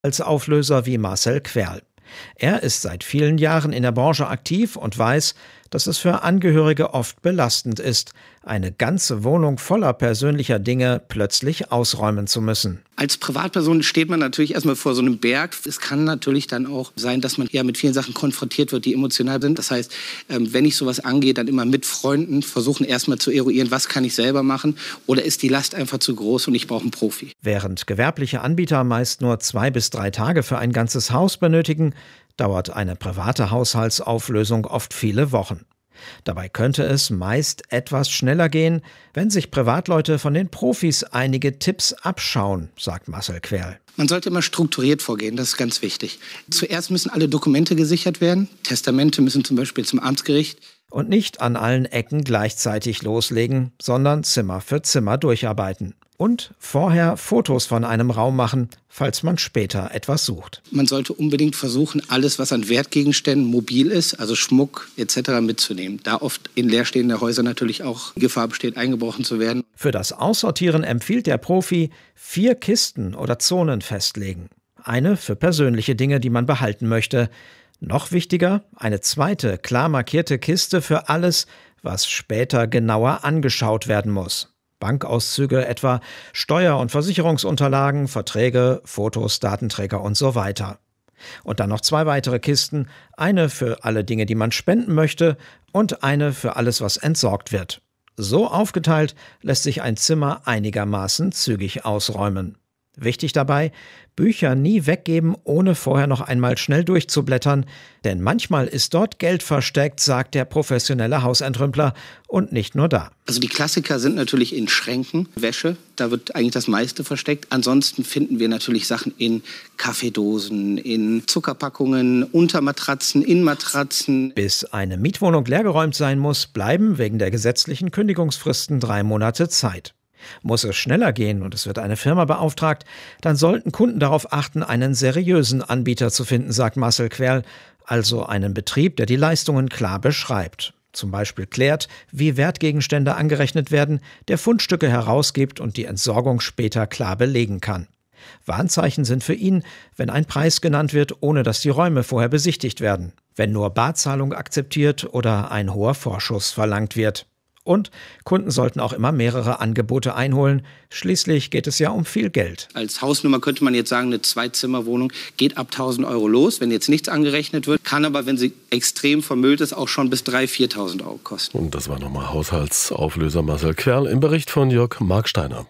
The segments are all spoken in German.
als Auflöser wie Marcel Querl. Er ist seit vielen Jahren in der Branche aktiv und weiß, dass es für Angehörige oft belastend ist, eine ganze Wohnung voller persönlicher Dinge plötzlich ausräumen zu müssen. Als Privatperson steht man natürlich erstmal vor so einem Berg. Es kann natürlich dann auch sein, dass man ja mit vielen Sachen konfrontiert wird, die emotional sind. Das heißt, wenn ich sowas angehe, dann immer mit Freunden versuchen erstmal zu eruieren, was kann ich selber machen oder ist die Last einfach zu groß und ich brauche einen Profi. Während gewerbliche Anbieter meist nur 2 bis 3 Tage für ein ganzes Haus benötigen, dauert eine private Haushaltsauflösung oft viele Wochen. Dabei könnte es meist etwas schneller gehen, wenn sich Privatleute von den Profis einige Tipps abschauen, sagt Marcel Querl. Man sollte immer strukturiert vorgehen, das ist ganz wichtig. Zuerst müssen alle Dokumente gesichert werden. Testamente müssen zum Beispiel zum Amtsgericht. Und nicht an allen Ecken gleichzeitig loslegen, sondern Zimmer für Zimmer durcharbeiten. Und vorher Fotos von einem Raum machen, falls man später etwas sucht. Man sollte unbedingt versuchen, alles, was an Wertgegenständen mobil ist, also Schmuck etc. mitzunehmen. Da oft in leerstehenden Häusern natürlich auch Gefahr besteht, eingebrochen zu werden. Für das Aussortieren empfiehlt der Profi, 4 Kisten oder Zonen festlegen. Eine für persönliche Dinge, die man behalten möchte. Noch wichtiger, eine zweite, klar markierte Kiste für alles, was später genauer angeschaut werden muss. Bankauszüge etwa, Steuer- und Versicherungsunterlagen, Verträge, Fotos, Datenträger und so weiter. Und dann noch 2 weitere Kisten, eine für alle Dinge, die man spenden möchte und eine für alles, was entsorgt wird. So aufgeteilt lässt sich ein Zimmer einigermaßen zügig ausräumen. Wichtig dabei, Bücher nie weggeben, ohne vorher noch einmal schnell durchzublättern, denn manchmal ist dort Geld versteckt, sagt der professionelle Hausentrümpler, und nicht nur da. Also die Klassiker sind natürlich in Schränken, Wäsche, da wird eigentlich das meiste versteckt. Ansonsten finden wir natürlich Sachen in Kaffeedosen, in Zuckerpackungen, unter Matratzen, in Matratzen. Bis eine Mietwohnung leergeräumt sein muss, bleiben wegen der gesetzlichen Kündigungsfristen 3 Monate Zeit. Muss es schneller gehen und es wird eine Firma beauftragt, dann sollten Kunden darauf achten, einen seriösen Anbieter zu finden, sagt Marcel Querl, also einen Betrieb, der die Leistungen klar beschreibt. Zum Beispiel klärt, wie Wertgegenstände angerechnet werden, der Fundstücke herausgibt und die Entsorgung später klar belegen kann. Warnzeichen sind für ihn, wenn ein Preis genannt wird, ohne dass die Räume vorher besichtigt werden, wenn nur Barzahlung akzeptiert oder ein hoher Vorschuss verlangt wird. Und Kunden sollten auch immer mehrere Angebote einholen. Schließlich geht es ja um viel Geld. Als Hausnummer könnte man jetzt sagen, eine 2-Zimmer-Wohnung geht ab 1.000 € los, wenn jetzt nichts angerechnet wird. Kann aber, wenn sie extrem vermüllt ist, auch schon bis 3.000, 4.000 € kosten. Und das war nochmal Haushaltsauflöser Marcel Querl im Bericht von Jörg Marksteiner.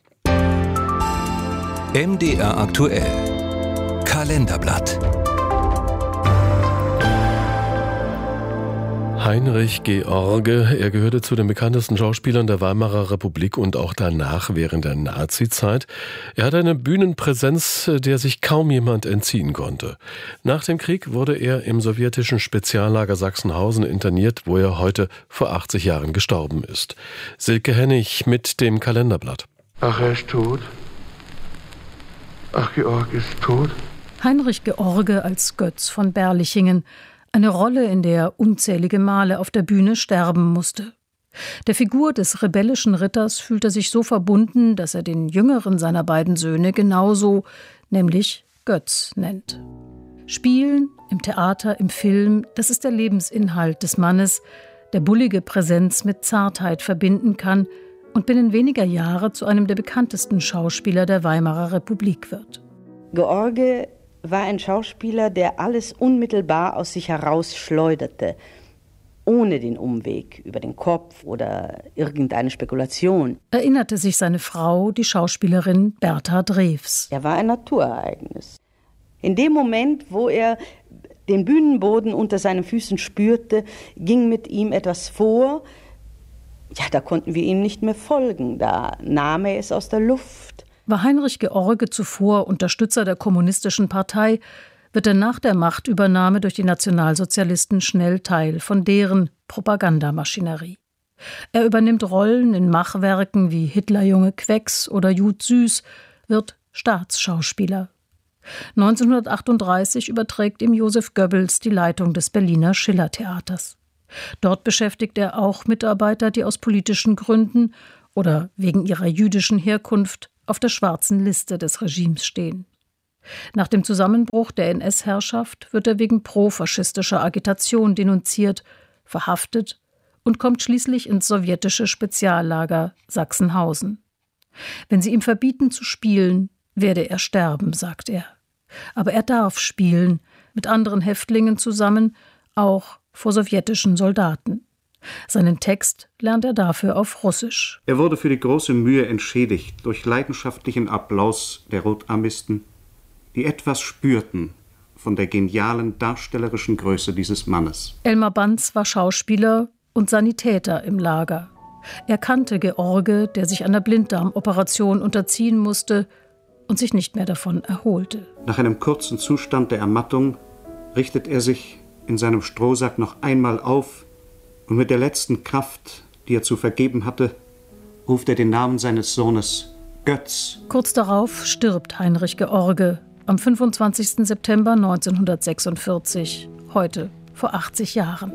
MDR aktuell. Kalenderblatt. Heinrich George, er gehörte zu den bekanntesten Schauspielern der Weimarer Republik und auch danach während der Nazizeit. Er hatte eine Bühnenpräsenz, der sich kaum jemand entziehen konnte. Nach dem Krieg wurde er im sowjetischen Speziallager Sachsenhausen interniert, wo er heute vor 80 Jahren gestorben ist. Silke Hennig mit dem Kalenderblatt. Ach, er ist tot. Ach, Georg ist tot. Heinrich George als Götz von Berlichingen. Eine Rolle, in der er unzählige Male auf der Bühne sterben musste. Der Figur des rebellischen Ritters fühlt er sich so verbunden, dass er den jüngeren seiner beiden Söhne genauso, nämlich Götz, nennt. Spielen, im Theater, im Film, das ist der Lebensinhalt des Mannes, der bullige Präsenz mit Zartheit verbinden kann und binnen weniger Jahre zu einem der bekanntesten Schauspieler der Weimarer Republik wird. George war ein Schauspieler, der alles unmittelbar aus sich herausschleuderte, ohne den Umweg über den Kopf oder irgendeine Spekulation. Erinnerte sich seine Frau, die Schauspielerin Bertha Drews. Er war ein Naturereignis. In dem Moment, wo er den Bühnenboden unter seinen Füßen spürte, ging mit ihm etwas vor. Ja, da konnten wir ihm nicht mehr folgen, da nahm er es aus der Luft. War Heinrich George zuvor Unterstützer der Kommunistischen Partei, wird er nach der Machtübernahme durch die Nationalsozialisten schnell Teil von deren Propagandamaschinerie. Er übernimmt Rollen in Machwerken wie Hitlerjunge Quecks oder Jud Süß, wird Staatsschauspieler. 1938 überträgt ihm Josef Goebbels die Leitung des Berliner Schillertheaters. Dort beschäftigt er auch Mitarbeiter, die aus politischen Gründen oder wegen ihrer jüdischen Herkunft auf der schwarzen Liste des Regimes stehen. Nach dem Zusammenbruch der NS-Herrschaft wird er wegen profaschistischer Agitation denunziert, verhaftet und kommt schließlich ins sowjetische Speziallager Sachsenhausen. Wenn sie ihm verbieten zu spielen, werde er sterben, sagt er. Aber er darf spielen, mit anderen Häftlingen zusammen, auch vor sowjetischen Soldaten. Seinen Text lernt er dafür auf Russisch. Er wurde für die große Mühe entschädigt durch leidenschaftlichen Applaus der Rotarmisten, die etwas spürten von der genialen darstellerischen Größe dieses Mannes. Elmar Banz war Schauspieler und Sanitäter im Lager. Er kannte George, der sich einer Blinddarmoperation unterziehen musste und sich nicht mehr davon erholte. Nach einem kurzen Zustand der Ermattung richtet er sich in seinem Strohsack noch einmal auf und mit der letzten Kraft, die er zu vergeben hatte, ruft er den Namen seines Sohnes Götz. Kurz darauf stirbt Heinrich George am 25. September 1946, heute vor 80 Jahren.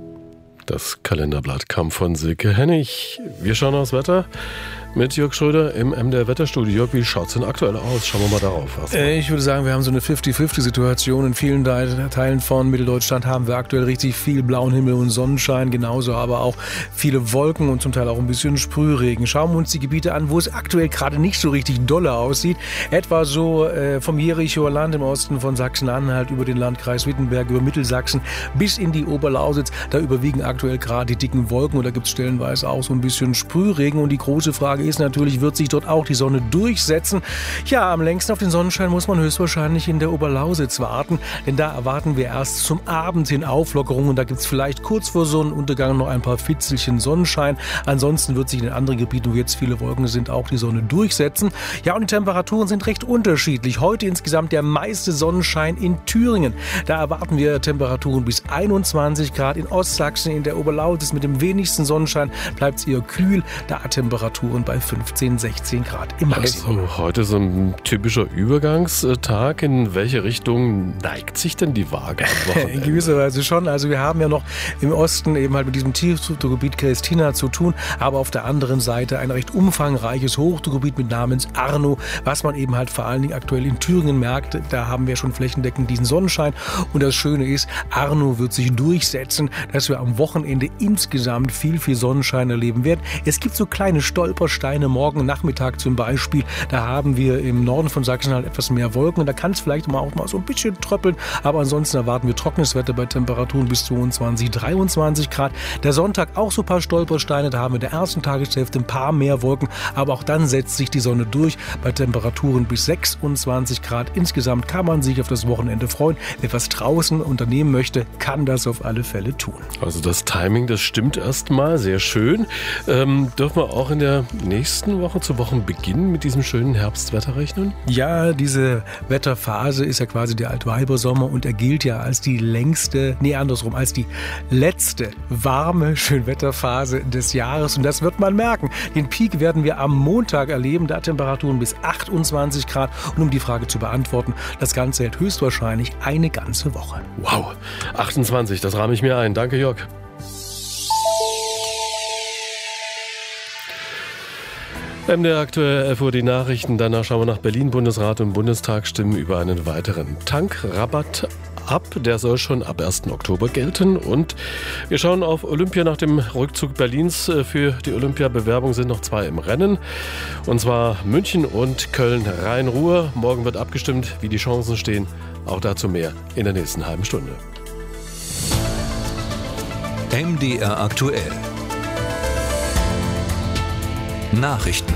Das Kalenderblatt kam von Silke Hennig. Wir schauen aufs Wetter mit Jörg Schröder im MDR Wetterstudio. Jörg, wie schaut es denn aktuell aus? Schauen wir mal darauf. Ich würde sagen, wir haben so eine 50-50-Situation. In vielen Teilen von Mitteldeutschland haben wir aktuell richtig viel blauen Himmel und Sonnenschein. Genauso aber auch viele Wolken und zum Teil auch ein bisschen Sprühregen. Schauen wir uns die Gebiete an, wo es aktuell gerade nicht so richtig dolle aussieht. Etwa so vom Jerichoer Land im Osten von Sachsen-Anhalt über den Landkreis Wittenberg, über Mittelsachsen bis in die Oberlausitz. Da überwiegen aktuell gerade die dicken Wolken und da gibt es stellenweise auch so ein bisschen Sprühregen. Und die große Frage ist natürlich, wird sich dort auch die Sonne durchsetzen? Ja, am längsten auf den Sonnenschein muss man höchstwahrscheinlich in der Oberlausitz warten, denn da erwarten wir erst zum Abend hin Auflockerungen. Da gibt es vielleicht kurz vor Sonnenuntergang noch ein paar Fitzelchen Sonnenschein. Ansonsten wird sich in den anderen Gebieten, wo jetzt viele Wolken sind, auch die Sonne durchsetzen. Ja, und die Temperaturen sind recht unterschiedlich. Heute insgesamt der meiste Sonnenschein in Thüringen. Da erwarten wir Temperaturen bis 21 Grad. In Ostsachsen, in der Oberlausitz mit dem wenigsten Sonnenschein bleibt es eher kühl. Da Temperaturen bei 15, 16 Grad im Maximum. Also heute so ein typischer Übergangstag. In welche Richtung neigt sich denn die Waage am Wochenende? In gewisser Weise schon. Also wir haben ja noch im Osten eben halt mit diesem Tiefdruckgebiet Christina zu tun, aber auf der anderen Seite ein recht umfangreiches Hochdruckgebiet mit Namens Arno, was man eben halt vor allen Dingen aktuell in Thüringen merkt. Da haben wir schon flächendeckend diesen Sonnenschein. Und das Schöne ist, Arno wird sich durchsetzen, dass wir am Wochenende insgesamt viel Sonnenschein erleben werden. Es gibt so kleine Stolpersteine morgen Nachmittag zum Beispiel. Da haben wir im Norden von Sachsen halt etwas mehr Wolken. Da kann es vielleicht auch mal so ein bisschen tröppeln. Aber ansonsten erwarten wir trockenes Wetter bei Temperaturen bis 22, 23 Grad. Der Sonntag auch so ein paar Stolpersteine. Da haben wir in der ersten Tageshälfte ein paar mehr Wolken. Aber auch dann setzt sich die Sonne durch bei Temperaturen bis 26 Grad. Insgesamt kann man sich auf das Wochenende freuen. Wer was draußen unternehmen möchte, kann das auf alle Fälle tun. Also das Timing, das stimmt erstmal. Sehr schön. Dürfen wir auch in der nächsten Woche zu Wochenbeginn mit diesem schönen Herbstwetter rechnen? Ja, diese Wetterphase ist ja quasi der Altweibersommer und er gilt ja als die als die letzte warme Schönwetterphase des Jahres und das wird man merken. Den Peak werden wir am Montag erleben, da Temperaturen bis 28 Grad und um die Frage zu beantworten, das Ganze hält höchstwahrscheinlich eine ganze Woche. Wow, 28, das rahme ich mir ein. Danke, Jörg. MDR aktuell 11 Uhr die Nachrichten. Danach schauen wir nach Berlin. Bundesrat und Bundestag stimmen über einen weiteren Tankrabatt ab. Der soll schon ab 1. Oktober gelten. Und wir schauen auf Olympia. Nach dem Rückzug Berlins für die Olympiabewerbung sind noch 2 im Rennen. Und zwar München und Köln-Rhein-Ruhr. Morgen wird abgestimmt, wie die Chancen stehen. Auch dazu mehr in der nächsten halben Stunde. MDR aktuell. Nachrichten.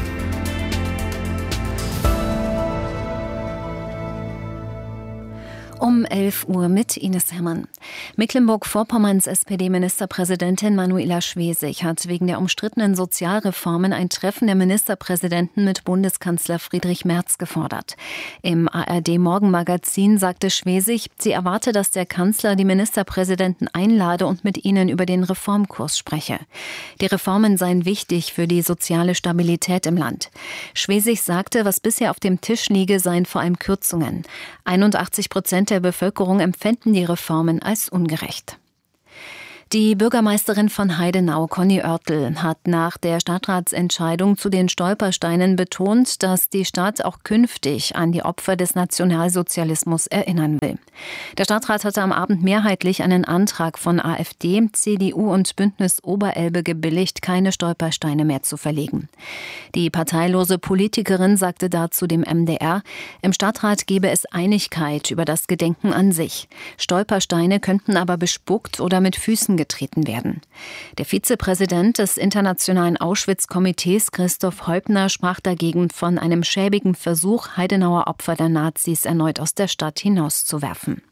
Um 11 Uhr mit Ines Herrmann. Mecklenburg-Vorpommerns SPD-Ministerpräsidentin Manuela Schwesig hat wegen der umstrittenen Sozialreformen ein Treffen der Ministerpräsidenten mit Bundeskanzler Friedrich Merz gefordert. Im ARD-Morgenmagazin sagte Schwesig, sie erwarte, dass der Kanzler die Ministerpräsidenten einlade und mit ihnen über den Reformkurs spreche. Die Reformen seien wichtig für die soziale Stabilität im Land. Schwesig sagte, was bisher auf dem Tisch liege, seien vor allem Kürzungen. 81% der Bevölkerung empfänden die Reformen als ungerecht. Die Bürgermeisterin von Heidenau, Conny Oertel, hat nach der Stadtratsentscheidung zu den Stolpersteinen betont, dass die Stadt auch künftig an die Opfer des Nationalsozialismus erinnern will. Der Stadtrat hatte am Abend mehrheitlich einen Antrag von AfD, CDU und Bündnis Oberelbe gebilligt, keine Stolpersteine mehr zu verlegen. Die parteilose Politikerin sagte dazu dem MDR, im Stadtrat gebe es Einigkeit über das Gedenken an sich. Stolpersteine könnten aber bespuckt oder mit Füßen getreten werden. Der Vizepräsident des Internationalen Auschwitz-Komitees, Christoph Heubner, sprach dagegen von einem schäbigen Versuch, Heidenauer Opfer der Nazis erneut aus der Stadt hinauszuwerfen.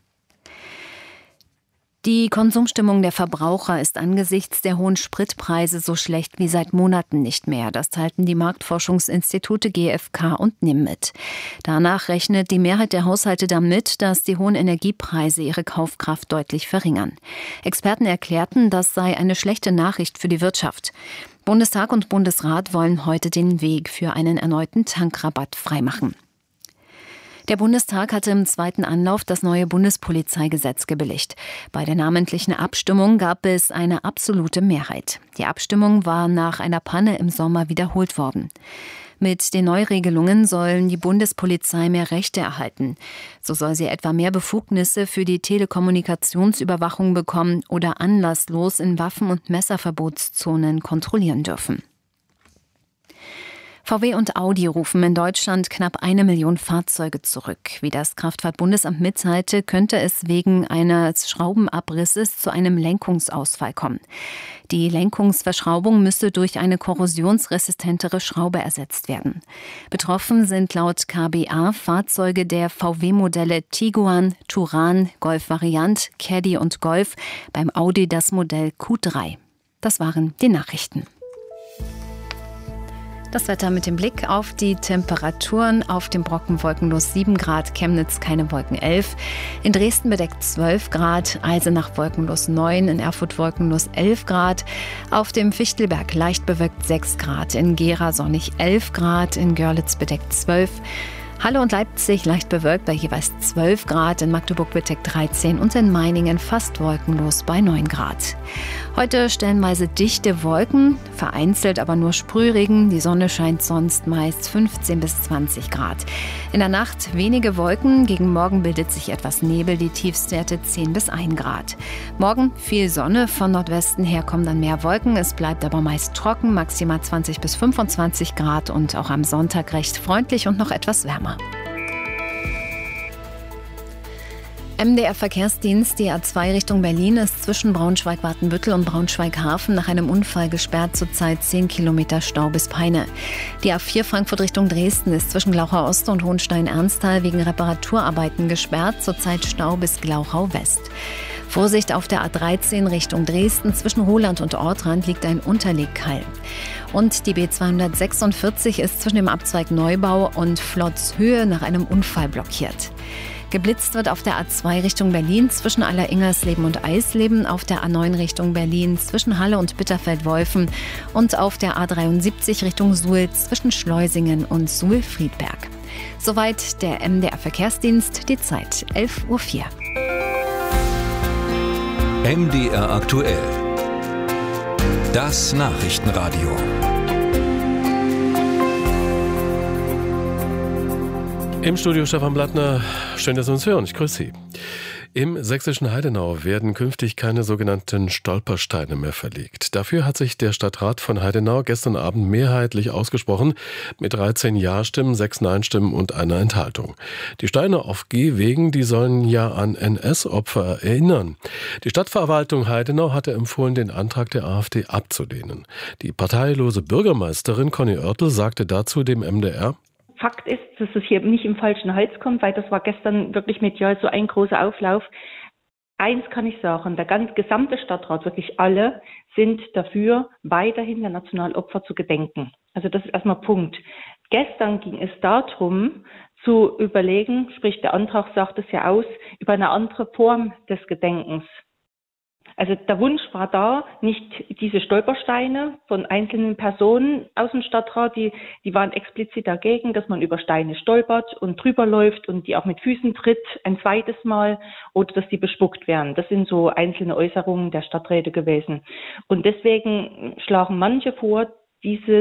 Die Konsumstimmung der Verbraucher ist angesichts der hohen Spritpreise so schlecht wie seit Monaten nicht mehr. Das teilten die Marktforschungsinstitute GfK und NIM mit. Danach rechnet die Mehrheit der Haushalte damit, dass die hohen Energiepreise ihre Kaufkraft deutlich verringern. Experten erklärten, das sei eine schlechte Nachricht für die Wirtschaft. Bundestag und Bundesrat wollen heute den Weg für einen erneuten Tankrabatt freimachen. Der Bundestag hatte im zweiten Anlauf das neue Bundespolizeigesetz gebilligt. Bei der namentlichen Abstimmung gab es eine absolute Mehrheit. Die Abstimmung war nach einer Panne im Sommer wiederholt worden. Mit den Neuregelungen sollen die Bundespolizei mehr Rechte erhalten. So soll sie etwa mehr Befugnisse für die Telekommunikationsüberwachung bekommen oder anlasslos in Waffen- und Messerverbotszonen kontrollieren dürfen. VW und Audi rufen in Deutschland knapp 1 Million Fahrzeuge zurück. Wie das Kraftfahrtbundesamt mitteilte, könnte es wegen eines Schraubenabrisses zu einem Lenkungsausfall kommen. Die Lenkungsverschraubung müsste durch eine korrosionsresistentere Schraube ersetzt werden. Betroffen sind laut KBA Fahrzeuge der VW-Modelle Tiguan, Touran, Golf Variant, Caddy und Golf, beim Audi das Modell Q3. Das waren die Nachrichten. Das Wetter mit dem Blick auf die Temperaturen: auf dem Brocken wolkenlos 7 Grad, Chemnitz keine Wolken 11, in Dresden bedeckt 12 Grad, Eisenach wolkenlos 9, in Erfurt wolkenlos 11 Grad, auf dem Fichtelberg leicht bewölkt 6 Grad, in Gera sonnig 11 Grad, in Görlitz bedeckt 12, Halle und Leipzig leicht bewölkt bei jeweils 12 Grad, in Magdeburg bedeckt 13 und in Meiningen fast wolkenlos bei 9 Grad. Heute stellenweise dichte Wolken, vereinzelt aber nur Sprühregen. Die Sonne scheint sonst meist 15 bis 20 Grad. In der Nacht wenige Wolken, gegen Morgen bildet sich etwas Nebel, die Tiefstwerte 10 bis 1 Grad. Morgen viel Sonne, von Nordwesten her kommen dann mehr Wolken. Es bleibt aber meist trocken, maximal 20 bis 25 Grad und auch am Sonntag recht freundlich und noch etwas wärmer. MDR-Verkehrsdienst, die A2 Richtung Berlin ist zwischen Braunschweig-Watenbüttel und Braunschweig-Hafen nach einem Unfall gesperrt, zurzeit 10 Kilometer Stau bis Peine. Die A4 Frankfurt Richtung Dresden ist zwischen Glauchau-Ost und Hohenstein-Ernsthal wegen Reparaturarbeiten gesperrt, zurzeit Stau bis Glauchau-West. Vorsicht auf der A13 Richtung Dresden, zwischen Roland und Ortrand liegt ein Unterlegkeil. Und die B246 ist zwischen dem Abzweig Neubau und Flottshöhe nach einem Unfall blockiert. Geblitzt wird auf der A2 Richtung Berlin zwischen Alleringersleben und Eisleben, auf der A9 Richtung Berlin zwischen Halle und Bitterfeld-Wolfen und auf der A73 Richtung Suhl zwischen Schleusingen und Suhl-Friedberg. Soweit der MDR-Verkehrsdienst, die Zeit 11:04 Uhr. MDR aktuell. Das Nachrichtenradio. Im Studio Stefan Blattner, schön, dass Sie uns hören. Ich grüße Sie. Im sächsischen Heidenau werden künftig keine sogenannten Stolpersteine mehr verlegt. Dafür hat sich der Stadtrat von Heidenau gestern Abend mehrheitlich ausgesprochen, mit 13 Ja-Stimmen, 6 Nein-Stimmen und einer Enthaltung. Die Steine auf Gehwegen, die sollen ja an NS-Opfer erinnern. Die Stadtverwaltung Heidenau hatte empfohlen, den Antrag der AfD abzulehnen. Die parteilose Bürgermeisterin Conny Oertel sagte dazu dem MDR: Fakt ist, dass es hier nicht im falschen Hals kommt, weil das war gestern wirklich medial so ein großer Auflauf. Eins kann ich sagen, der gesamte Stadtrat, wirklich alle, sind dafür, weiterhin der Nationalopfer zu gedenken. Also das ist erstmal Punkt. Gestern ging es darum, zu überlegen, sprich der Antrag sagt es ja aus, über eine andere Form des Gedenkens. Also der Wunsch war da, nicht diese Stolpersteine von einzelnen Personen aus dem Stadtrat, die waren explizit dagegen, dass man über Steine stolpert und drüber läuft und die auch mit Füßen tritt ein zweites Mal oder dass die bespuckt werden. Das sind so einzelne Äußerungen der Stadträte gewesen. Und deswegen schlagen manche vor, diese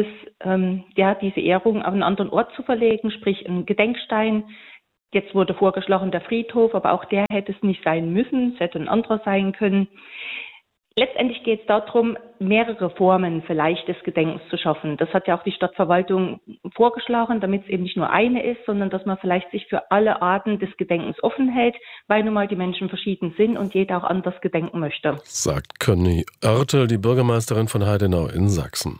Ehrung auf einen anderen Ort zu verlegen, sprich einen Gedenkstein. Jetzt wurde vorgeschlagen der Friedhof, aber auch der hätte es nicht sein müssen, es hätte ein anderer sein können. Letztendlich geht es darum, mehrere Formen vielleicht des Gedenkens zu schaffen. Das hat ja auch die Stadtverwaltung vorgeschlagen, damit es eben nicht nur eine ist, sondern dass man vielleicht sich für alle Arten des Gedenkens offen hält, weil nun mal die Menschen verschieden sind und jeder auch anders gedenken möchte. Sagt Conny Oertel, die Bürgermeisterin von Heidenau in Sachsen.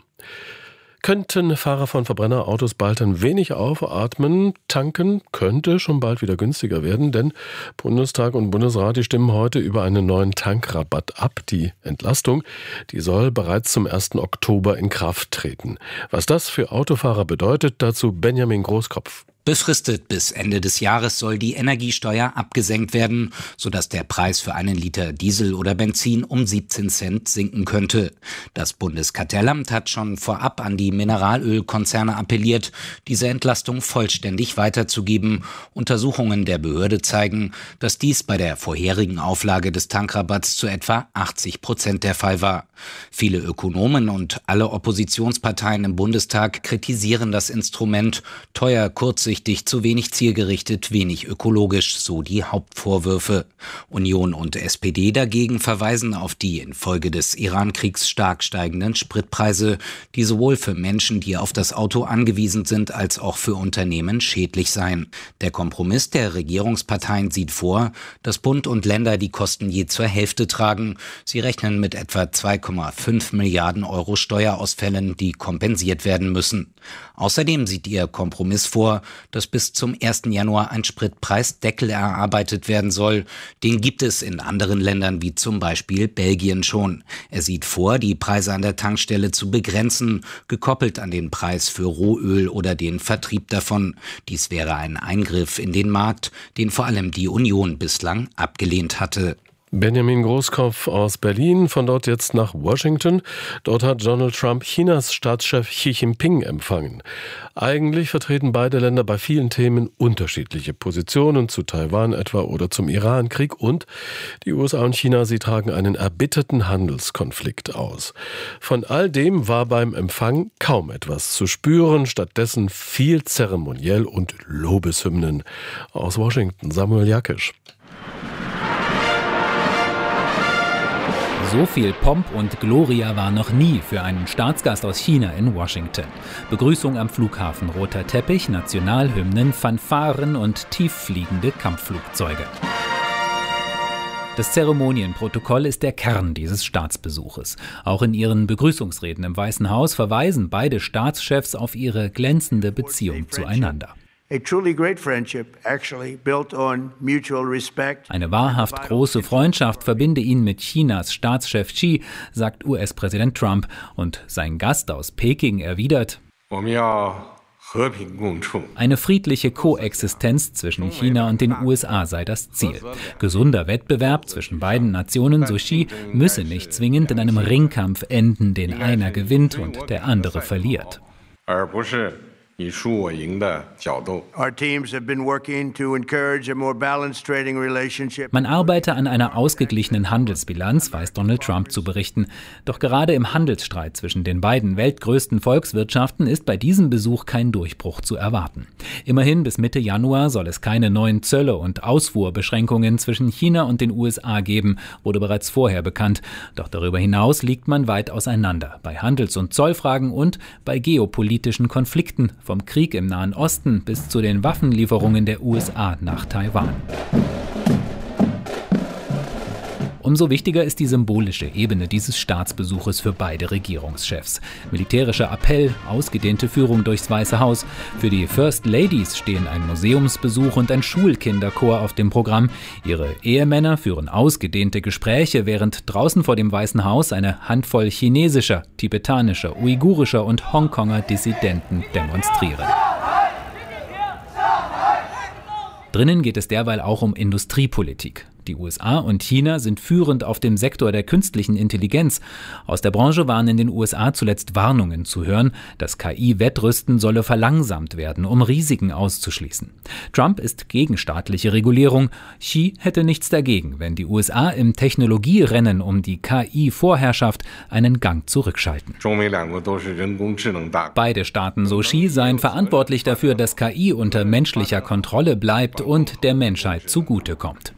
Könnten Fahrer von Verbrennerautos bald ein wenig aufatmen? Tanken könnte schon bald wieder günstiger werden, denn Bundestag und Bundesrat, die stimmen heute über einen neuen Tankrabatt ab. Die Entlastung, die soll bereits zum 1. Oktober in Kraft treten. Was das für Autofahrer bedeutet, dazu Benjamin Großkopf. Befristet bis Ende des Jahres soll die Energiesteuer abgesenkt werden, sodass der Preis für einen Liter Diesel oder Benzin um 17 Cent sinken könnte. Das Bundeskartellamt hat schon vorab an die Mineralölkonzerne appelliert, diese Entlastung vollständig weiterzugeben. Untersuchungen der Behörde zeigen, dass dies bei der vorherigen Auflage des Tankrabatts zu etwa 80% der Fall war. Viele Ökonomen und alle Oppositionsparteien im Bundestag kritisieren das Instrument. Teuer, kurzsichtig, zu wenig zielgerichtet, wenig ökologisch, so die Hauptvorwürfe. Union und SPD dagegen verweisen auf die infolge des Iran-Kriegs stark steigenden Spritpreise, die sowohl für Menschen, die auf das Auto angewiesen sind, als auch für Unternehmen schädlich seien. Der Kompromiss der Regierungsparteien sieht vor, dass Bund und Länder die Kosten je zur Hälfte tragen. Sie rechnen mit etwa 2,5 Milliarden Euro Steuerausfällen, die kompensiert werden müssen. Außerdem sieht ihr Kompromiss vor, dass bis zum 1. Januar ein Spritpreisdeckel erarbeitet werden soll. Den gibt es in anderen Ländern wie zum Beispiel Belgien schon. Er sieht vor, die Preise an der Tankstelle zu begrenzen, gekoppelt an den Preis für Rohöl oder den Vertrieb davon. Dies wäre ein Eingriff in den Markt, den vor allem die Union bislang abgelehnt hatte. Benjamin Großkopf aus Berlin, von dort jetzt nach Washington. Dort hat Donald Trump Chinas Staatschef Xi Jinping empfangen. Eigentlich vertreten beide Länder bei vielen Themen unterschiedliche Positionen, zu Taiwan etwa oder zum Iran-Krieg, und die USA und China, sie tragen einen erbitterten Handelskonflikt aus. Von all dem war beim Empfang kaum etwas zu spüren, stattdessen viel Zeremoniell und Lobeshymnen. Aus Washington, Samuel Jakisch. So viel Pomp und Gloria war noch nie für einen Staatsgast aus China in Washington. Begrüßung am Flughafen, roter Teppich, Nationalhymnen, Fanfaren und tieffliegende Kampfflugzeuge. Das Zeremonienprotokoll ist der Kern dieses Staatsbesuches. Auch in ihren Begrüßungsreden im Weißen Haus verweisen beide Staatschefs auf ihre glänzende Beziehung zueinander. Eine wahrhaft große Freundschaft verbinde ihn mit Chinas Staatschef Xi, sagt US-Präsident Trump. Und sein Gast aus Peking erwidert: Eine friedliche Koexistenz zwischen China und den USA sei das Ziel. Gesunder Wettbewerb zwischen beiden Nationen, so Xi, müsse nicht zwingend in einem Ringkampf enden, den einer gewinnt und der andere verliert. Man arbeite an einer ausgeglichenen Handelsbilanz, weiß Donald Trump zu berichten. Doch gerade im Handelsstreit zwischen den beiden weltgrößten Volkswirtschaften ist bei diesem Besuch kein Durchbruch zu erwarten. Immerhin bis Mitte Januar soll es keine neuen Zölle und Ausfuhrbeschränkungen zwischen China und den USA geben, wurde bereits vorher bekannt. Doch darüber hinaus liegt man weit auseinander, bei Handels- und Zollfragen und bei geopolitischen Konflikten, vom Krieg im Nahen Osten bis zu den Waffenlieferungen der USA nach Taiwan. Umso wichtiger ist die symbolische Ebene dieses Staatsbesuches für beide Regierungschefs. Militärischer Appell, ausgedehnte Führung durchs Weiße Haus. Für die First Ladies stehen ein Museumsbesuch und ein Schulkinderchor auf dem Programm. Ihre Ehemänner führen ausgedehnte Gespräche, während draußen vor dem Weißen Haus eine Handvoll chinesischer, tibetanischer, uigurischer und Hongkonger Dissidenten demonstrieren. Drinnen geht es derweil auch um Industriepolitik. Die USA und China sind führend auf dem Sektor der künstlichen Intelligenz. Aus der Branche waren in den USA zuletzt Warnungen zu hören, das KI-Wettrüsten solle verlangsamt werden, um Risiken auszuschließen. Trump ist gegen staatliche Regulierung. Xi hätte nichts dagegen, wenn die USA im Technologierennen um die KI-Vorherrschaft einen Gang zurückschalten. Beide Staaten, so Xi, seien verantwortlich dafür, dass KI unter menschlicher Kontrolle bleibt und der Menschheit zugutekommt.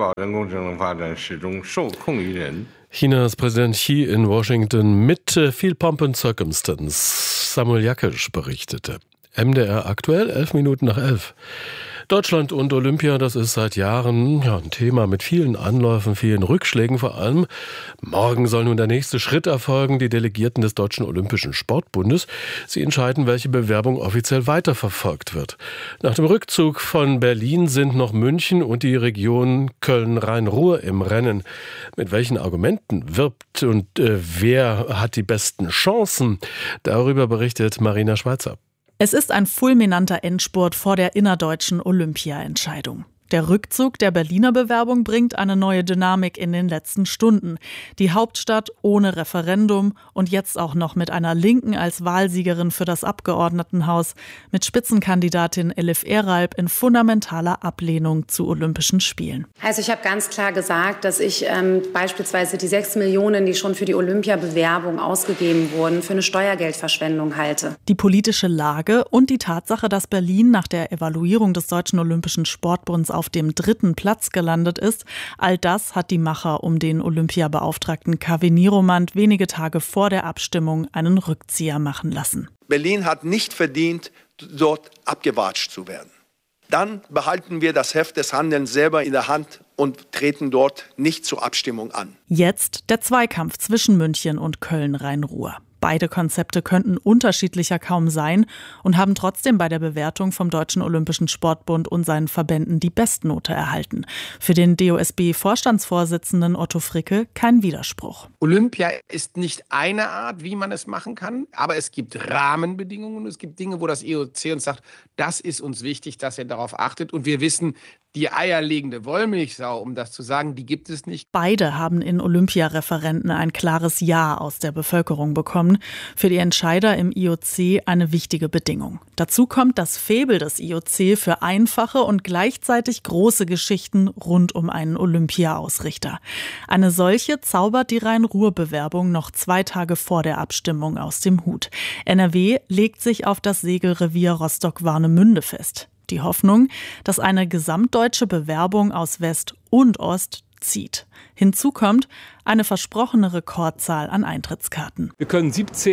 Chinas Präsident Xi in Washington mit viel Pomp und Circumstance. Samuel Jakisch berichtete. MDR aktuell, 11:11. Deutschland und Olympia, das ist seit Jahren ein Thema mit vielen Anläufen, vielen Rückschlägen vor allem. Morgen soll nun der nächste Schritt erfolgen. Die Delegierten des Deutschen Olympischen Sportbundes, sie entscheiden, welche Bewerbung offiziell weiterverfolgt wird. Nach dem Rückzug von Berlin sind noch München und die Region Köln-Rhein-Ruhr im Rennen. Mit welchen Argumenten wirbt und wer hat die besten Chancen? Darüber berichtet Marina Schweizer. Es ist ein fulminanter Endspurt vor der innerdeutschen Olympia-Entscheidung. Der Rückzug der Berliner Bewerbung bringt eine neue Dynamik in den letzten Stunden. Die Hauptstadt ohne Referendum und jetzt auch noch mit einer Linken als Wahlsiegerin für das Abgeordnetenhaus, mit Spitzenkandidatin Elif Eralp in fundamentaler Ablehnung zu Olympischen Spielen. Also ich habe ganz klar gesagt, dass ich beispielsweise die 6 Millionen, die schon für die Olympia-Bewerbung ausgegeben wurden, für eine Steuergeldverschwendung halte. Die politische Lage und die Tatsache, dass Berlin nach der Evaluierung des Deutschen Olympischen Sportbunds auf dem 3. Platz gelandet ist, all das hat die Macher um den Olympiabeauftragten Kaveh Niromand wenige Tage vor der Abstimmung einen Rückzieher machen lassen. Berlin hat nicht verdient, dort abgewatscht zu werden. Dann behalten wir das Heft des Handelns selber in der Hand und treten dort nicht zur Abstimmung an. Jetzt der Zweikampf zwischen München und Köln-Rhein-Ruhr. Beide Konzepte könnten unterschiedlicher kaum sein und haben trotzdem bei der Bewertung vom Deutschen Olympischen Sportbund und seinen Verbänden die Bestnote erhalten. Für den DOSB-Vorstandsvorsitzenden Otto Fricke kein Widerspruch. Olympia ist nicht eine Art, wie man es machen kann, aber es gibt Rahmenbedingungen und es gibt Dinge, wo das IOC uns sagt, das ist uns wichtig, dass ihr darauf achtet. Und wir wissen, die eierlegende Wollmilchsau, um das zu sagen, die gibt es nicht. Beide haben in Olympiareferenten ein klares Ja aus der Bevölkerung bekommen. Für die Entscheider im IOC eine wichtige Bedingung. Dazu kommt das Faible des IOC für einfache und gleichzeitig große Geschichten rund um einen Olympia-Ausrichter. Eine solche zaubert die Rhein-Ruhr-Bewerbung noch 2 Tage vor der Abstimmung aus dem Hut. NRW legt sich auf das Segelrevier Rostock-Warnemünde fest. Die Hoffnung, dass eine gesamtdeutsche Bewerbung aus West und Ost zieht. Hinzu kommt eine versprochene Rekordzahl an Eintrittskarten. Wir können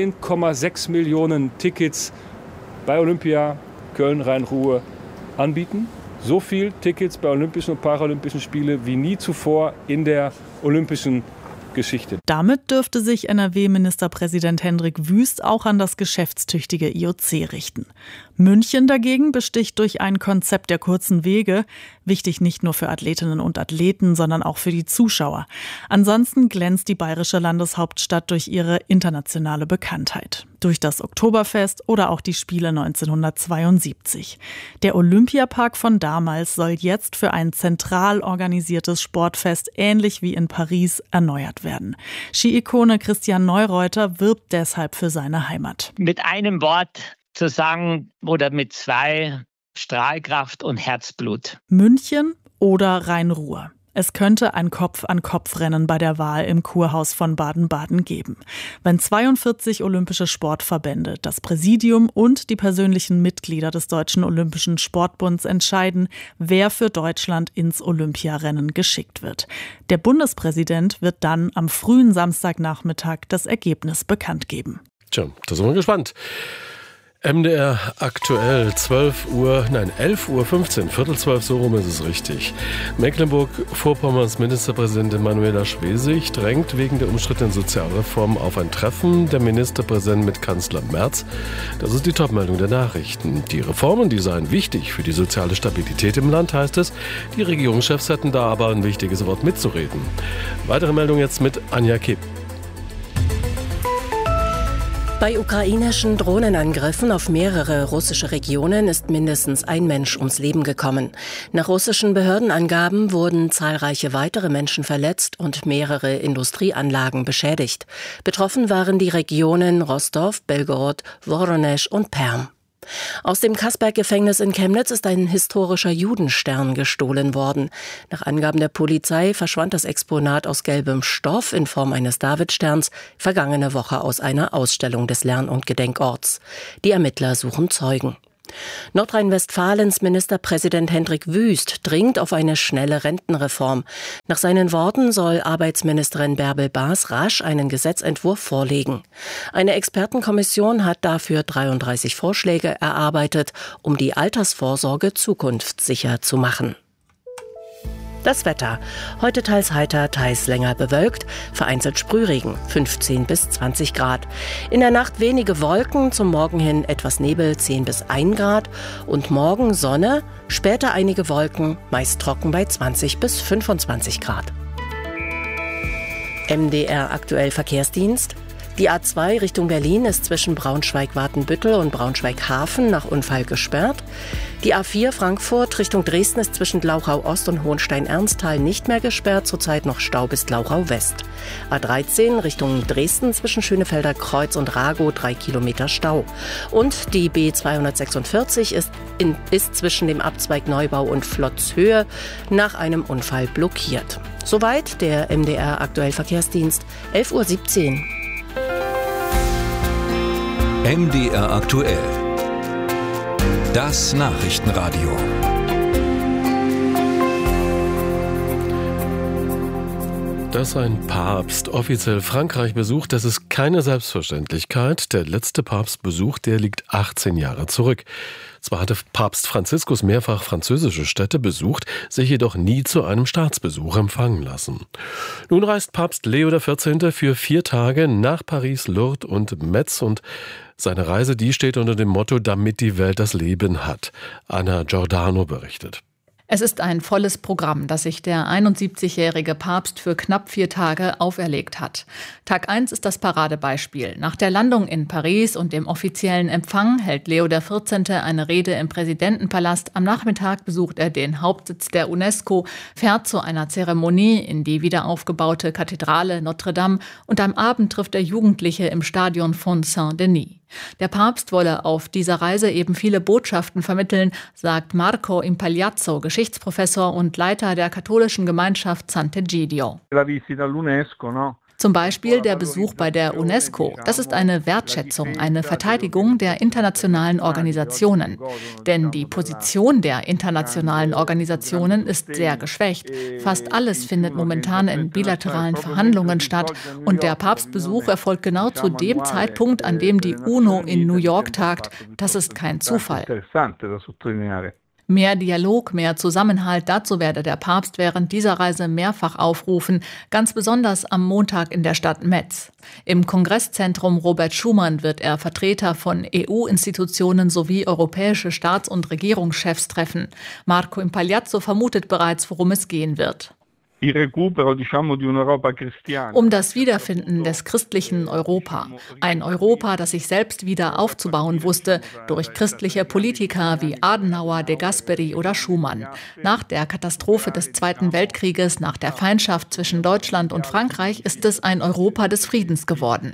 17,6 Millionen Tickets bei Olympia Köln-Rhein-Ruhr anbieten. So viel Tickets bei Olympischen und Paralympischen Spielen wie nie zuvor in der olympischen Geschichte. Damit dürfte sich NRW-Ministerpräsident Hendrik Wüst auch an das geschäftstüchtige IOC richten. München dagegen besticht durch ein Konzept der kurzen Wege, wichtig nicht nur für Athletinnen und Athleten, sondern auch für die Zuschauer. Ansonsten glänzt die bayerische Landeshauptstadt durch ihre internationale Bekanntheit. Durch das Oktoberfest oder auch die Spiele 1972. Der Olympiapark von damals soll jetzt für ein zentral organisiertes Sportfest ähnlich wie in Paris erneuert werden. Ski-Ikone Christian Neureuter wirbt deshalb für seine Heimat. Mit einem Wort zu sagen oder mit 2: Strahlkraft und Herzblut. München oder Rhein-Ruhr. Es könnte ein Kopf-an-Kopf-Rennen bei der Wahl im Kurhaus von Baden-Baden geben. Wenn 42 olympische Sportverbände, das Präsidium und die persönlichen Mitglieder des Deutschen Olympischen Sportbunds entscheiden, wer für Deutschland ins Olympiarennen geschickt wird. Der Bundespräsident wird dann am frühen Samstagnachmittag das Ergebnis bekannt geben. Tja, da sind wir gespannt. MDR aktuell, 11:15 Uhr, 11:15, so rum ist es richtig. Mecklenburg-Vorpommerns Ministerpräsidentin Manuela Schwesig drängt wegen der umstrittenen Sozialreform auf ein Treffen der Ministerpräsidenten mit Kanzler Merz. Das ist die Topmeldung der Nachrichten. Die Reformen, die seien wichtig für die soziale Stabilität im Land, heißt es. Die Regierungschefs hätten da aber ein wichtiges Wort mitzureden. Weitere Meldung jetzt mit Anja Kipp. Bei ukrainischen Drohnenangriffen auf mehrere russische Regionen ist mindestens ein Mensch ums Leben gekommen. Nach russischen Behördenangaben wurden zahlreiche weitere Menschen verletzt und mehrere Industrieanlagen beschädigt. Betroffen waren die Regionen Rostov, Belgorod, Woronesch und Perm. Aus dem Kasberg-Gefängnis in Chemnitz ist ein historischer Judenstern gestohlen worden. Nach Angaben der Polizei verschwand das Exponat aus gelbem Stoff in Form eines Davidsterns vergangene Woche aus einer Ausstellung des Lern- und Gedenkorts. Die Ermittler suchen Zeugen. Nordrhein-Westfalens Ministerpräsident Hendrik Wüst dringt auf eine schnelle Rentenreform. Nach seinen Worten soll Arbeitsministerin Bärbel Baas rasch einen Gesetzentwurf vorlegen. Eine Expertenkommission hat dafür 33 Vorschläge erarbeitet, um die Altersvorsorge zukunftssicher zu machen. Das Wetter. Heute teils heiter, teils länger bewölkt, vereinzelt Sprühregen, 15 bis 20 Grad. In der Nacht wenige Wolken, zum Morgen hin etwas Nebel, 10 bis 1 Grad. Und morgen Sonne, später einige Wolken, meist trocken bei 20 bis 25 Grad. MDR aktuell Verkehrsdienst. Die A2 Richtung Berlin ist zwischen Braunschweig-Watenbüttel und Braunschweig-Hafen nach Unfall gesperrt. Die A4 Frankfurt Richtung Dresden ist zwischen Glauchau-Ost und Hohenstein-Ernsthal nicht mehr gesperrt, zurzeit noch Stau bis Glauchau-West. A13 Richtung Dresden zwischen Schönefelder Kreuz und Ragow 3 Kilometer Stau. Und die B246 ist zwischen dem Abzweig Neubau und Flotzhöhe nach einem Unfall blockiert. Soweit der MDR aktuell Verkehrsdienst, 11:17 Uhr. MDR aktuell. Das Nachrichtenradio. Dass ein Papst offiziell Frankreich besucht, das ist keine Selbstverständlichkeit. Der letzte Papstbesuch, der liegt 18 Jahre zurück. Zwar hatte Papst Franziskus mehrfach französische Städte besucht, sich jedoch nie zu einem Staatsbesuch empfangen lassen. Nun reist Papst Leo XIV. Für 4 Tage nach Paris, Lourdes und Metz und seine Reise, die steht unter dem Motto, damit die Welt das Leben hat. Anna Giordano berichtet. Es ist ein volles Programm, das sich der 71-jährige Papst für knapp 4 Tage auferlegt hat. Tag 1 ist das Paradebeispiel. Nach der Landung in Paris und dem offiziellen Empfang hält Leo XIV. Eine Rede im Präsidentenpalast. Am Nachmittag besucht er den Hauptsitz der UNESCO, fährt zu einer Zeremonie in die wiederaufgebaute Kathedrale Notre Dame und am Abend trifft er Jugendliche im Stadion von Saint-Denis. Der Papst wolle auf dieser Reise eben viele Botschaften vermitteln, sagt Marco Impagliazzo, Geschichtsprofessor und Leiter der katholischen Gemeinschaft Sant'Egidio. Zum Beispiel der Besuch bei der UNESCO. Das ist eine Wertschätzung, eine Verteidigung der internationalen Organisationen. Denn die Position der internationalen Organisationen ist sehr geschwächt. Fast alles findet momentan in bilateralen Verhandlungen statt. Und der Papstbesuch erfolgt genau zu dem Zeitpunkt, an dem die UNO in New York tagt. Das ist kein Zufall. Mehr Dialog, mehr Zusammenhalt, dazu werde der Papst während dieser Reise mehrfach aufrufen, ganz besonders am Montag in der Stadt Metz. Im Kongresszentrum Robert Schuman wird er Vertreter von EU-Institutionen sowie europäische Staats- und Regierungschefs treffen. Marco Impagliazzo vermutet bereits, worum es gehen wird. Um das Wiederfinden des christlichen Europa. Ein Europa, das sich selbst wieder aufzubauen wusste, durch christliche Politiker wie Adenauer, De Gasperi oder Schumann. Nach der Katastrophe des Zweiten Weltkrieges, nach der Feindschaft zwischen Deutschland und Frankreich, ist es ein Europa des Friedens geworden.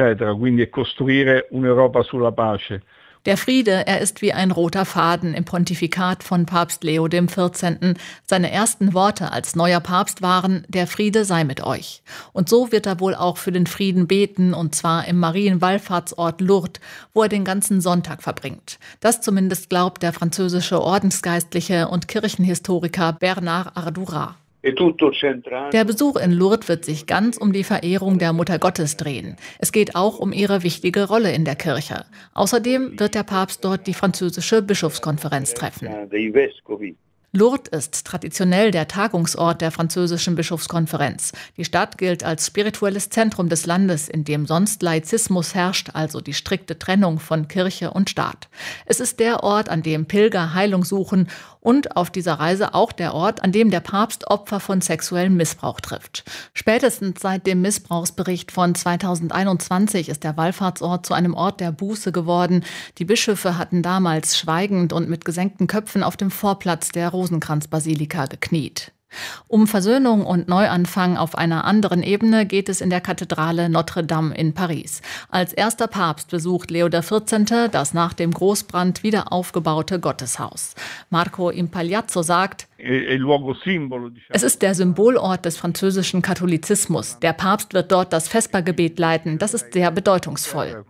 Der Friede, er ist wie ein roter Faden im Pontifikat von Papst Leo XIV. Seine ersten Worte als neuer Papst waren, der Friede sei mit euch. Und so wird er wohl auch für den Frieden beten, und zwar im Marienwallfahrtsort Lourdes, wo er den ganzen Sonntag verbringt. Das zumindest glaubt der französische Ordensgeistliche und Kirchenhistoriker Bernard Ardoura. Der Besuch in Lourdes wird sich ganz um die Verehrung der Mutter Gottes drehen. Es geht auch um ihre wichtige Rolle in der Kirche. Außerdem wird der Papst dort die französische Bischofskonferenz treffen. Lourdes ist traditionell der Tagungsort der französischen Bischofskonferenz. Die Stadt gilt als spirituelles Zentrum des Landes, in dem sonst Laizismus herrscht, also die strikte Trennung von Kirche und Staat. Es ist der Ort, an dem Pilger Heilung suchen und auf dieser Reise auch der Ort, an dem der Papst Opfer von sexuellem Missbrauch trifft. Spätestens seit dem Missbrauchsbericht von 2021 ist der Wallfahrtsort zu einem Ort der Buße geworden. Die Bischöfe hatten damals schweigend und mit gesenkten Köpfen auf dem Vorplatz der Rosenkranzbasilika gekniet. Um Versöhnung und Neuanfang auf einer anderen Ebene geht es in der Kathedrale Notre Dame in Paris. Als erster Papst besucht Leo XIV. Das nach dem Großbrand wieder aufgebaute Gotteshaus. Marco Impagliazzo sagt, es ist der Symbolort des französischen Katholizismus. Der Papst wird dort das Vespergebet leiten. Das ist sehr bedeutungsvoll.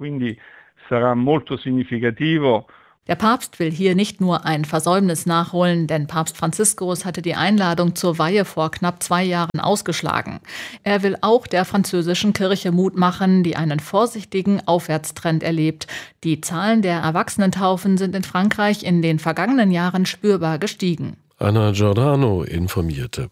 Der Papst will hier nicht nur ein Versäumnis nachholen, denn Papst Franziskus hatte die Einladung zur Weihe vor knapp 2 Jahren ausgeschlagen. Er will auch der französischen Kirche Mut machen, die einen vorsichtigen Aufwärtstrend erlebt. Die Zahlen der Erwachsenentaufen sind in Frankreich in den vergangenen Jahren spürbar gestiegen. Anna Giordano informierte.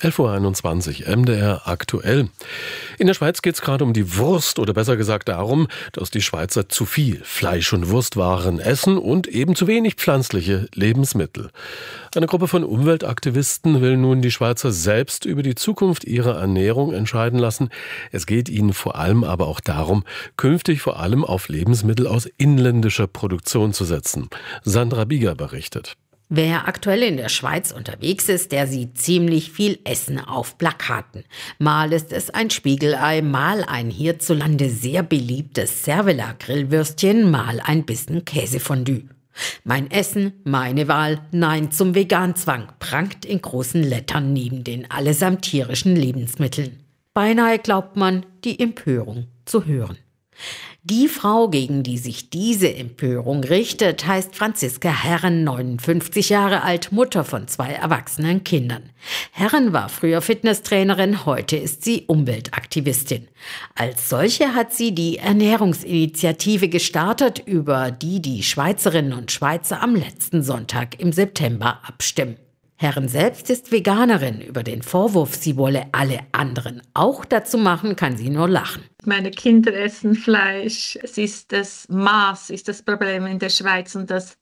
11.21 Uhr, MDR aktuell. In der Schweiz geht es gerade um die Wurst oder besser gesagt darum, dass die Schweizer zu viel Fleisch- und Wurstwaren essen und eben zu wenig pflanzliche Lebensmittel. Eine Gruppe von Umweltaktivisten will nun die Schweizer selbst über die Zukunft ihrer Ernährung entscheiden lassen. Es geht ihnen vor allem aber auch darum, künftig vor allem auf Lebensmittel aus inländischer Produktion zu setzen. Sandra Bieger berichtet. Wer aktuell in der Schweiz unterwegs ist, der sieht ziemlich viel Essen auf Plakaten. Mal ist es ein Spiegelei, mal ein hierzulande sehr beliebtes Cervela-Grillwürstchen, mal ein Bissen Käsefondue. Mein Essen, meine Wahl, Nein zum Veganzwang, prangt in großen Lettern neben den allesamt tierischen Lebensmitteln. Beinahe glaubt man, die Empörung zu hören. Die Frau, gegen die sich diese Empörung richtet, heißt Franziska Herren, 59 Jahre alt, Mutter von 2 erwachsenen Kindern. Herren war früher Fitnesstrainerin, heute ist sie Umweltaktivistin. Als solche hat sie die Ernährungsinitiative gestartet, über die die Schweizerinnen und Schweizer am letzten Sonntag im September abstimmen. Herren selbst ist Veganerin. Über den Vorwurf, sie wolle alle anderen auch dazu machen, kann sie nur lachen. Meine Kinder essen Fleisch. Es ist das Maß, ist das Problem in der Schweiz und dass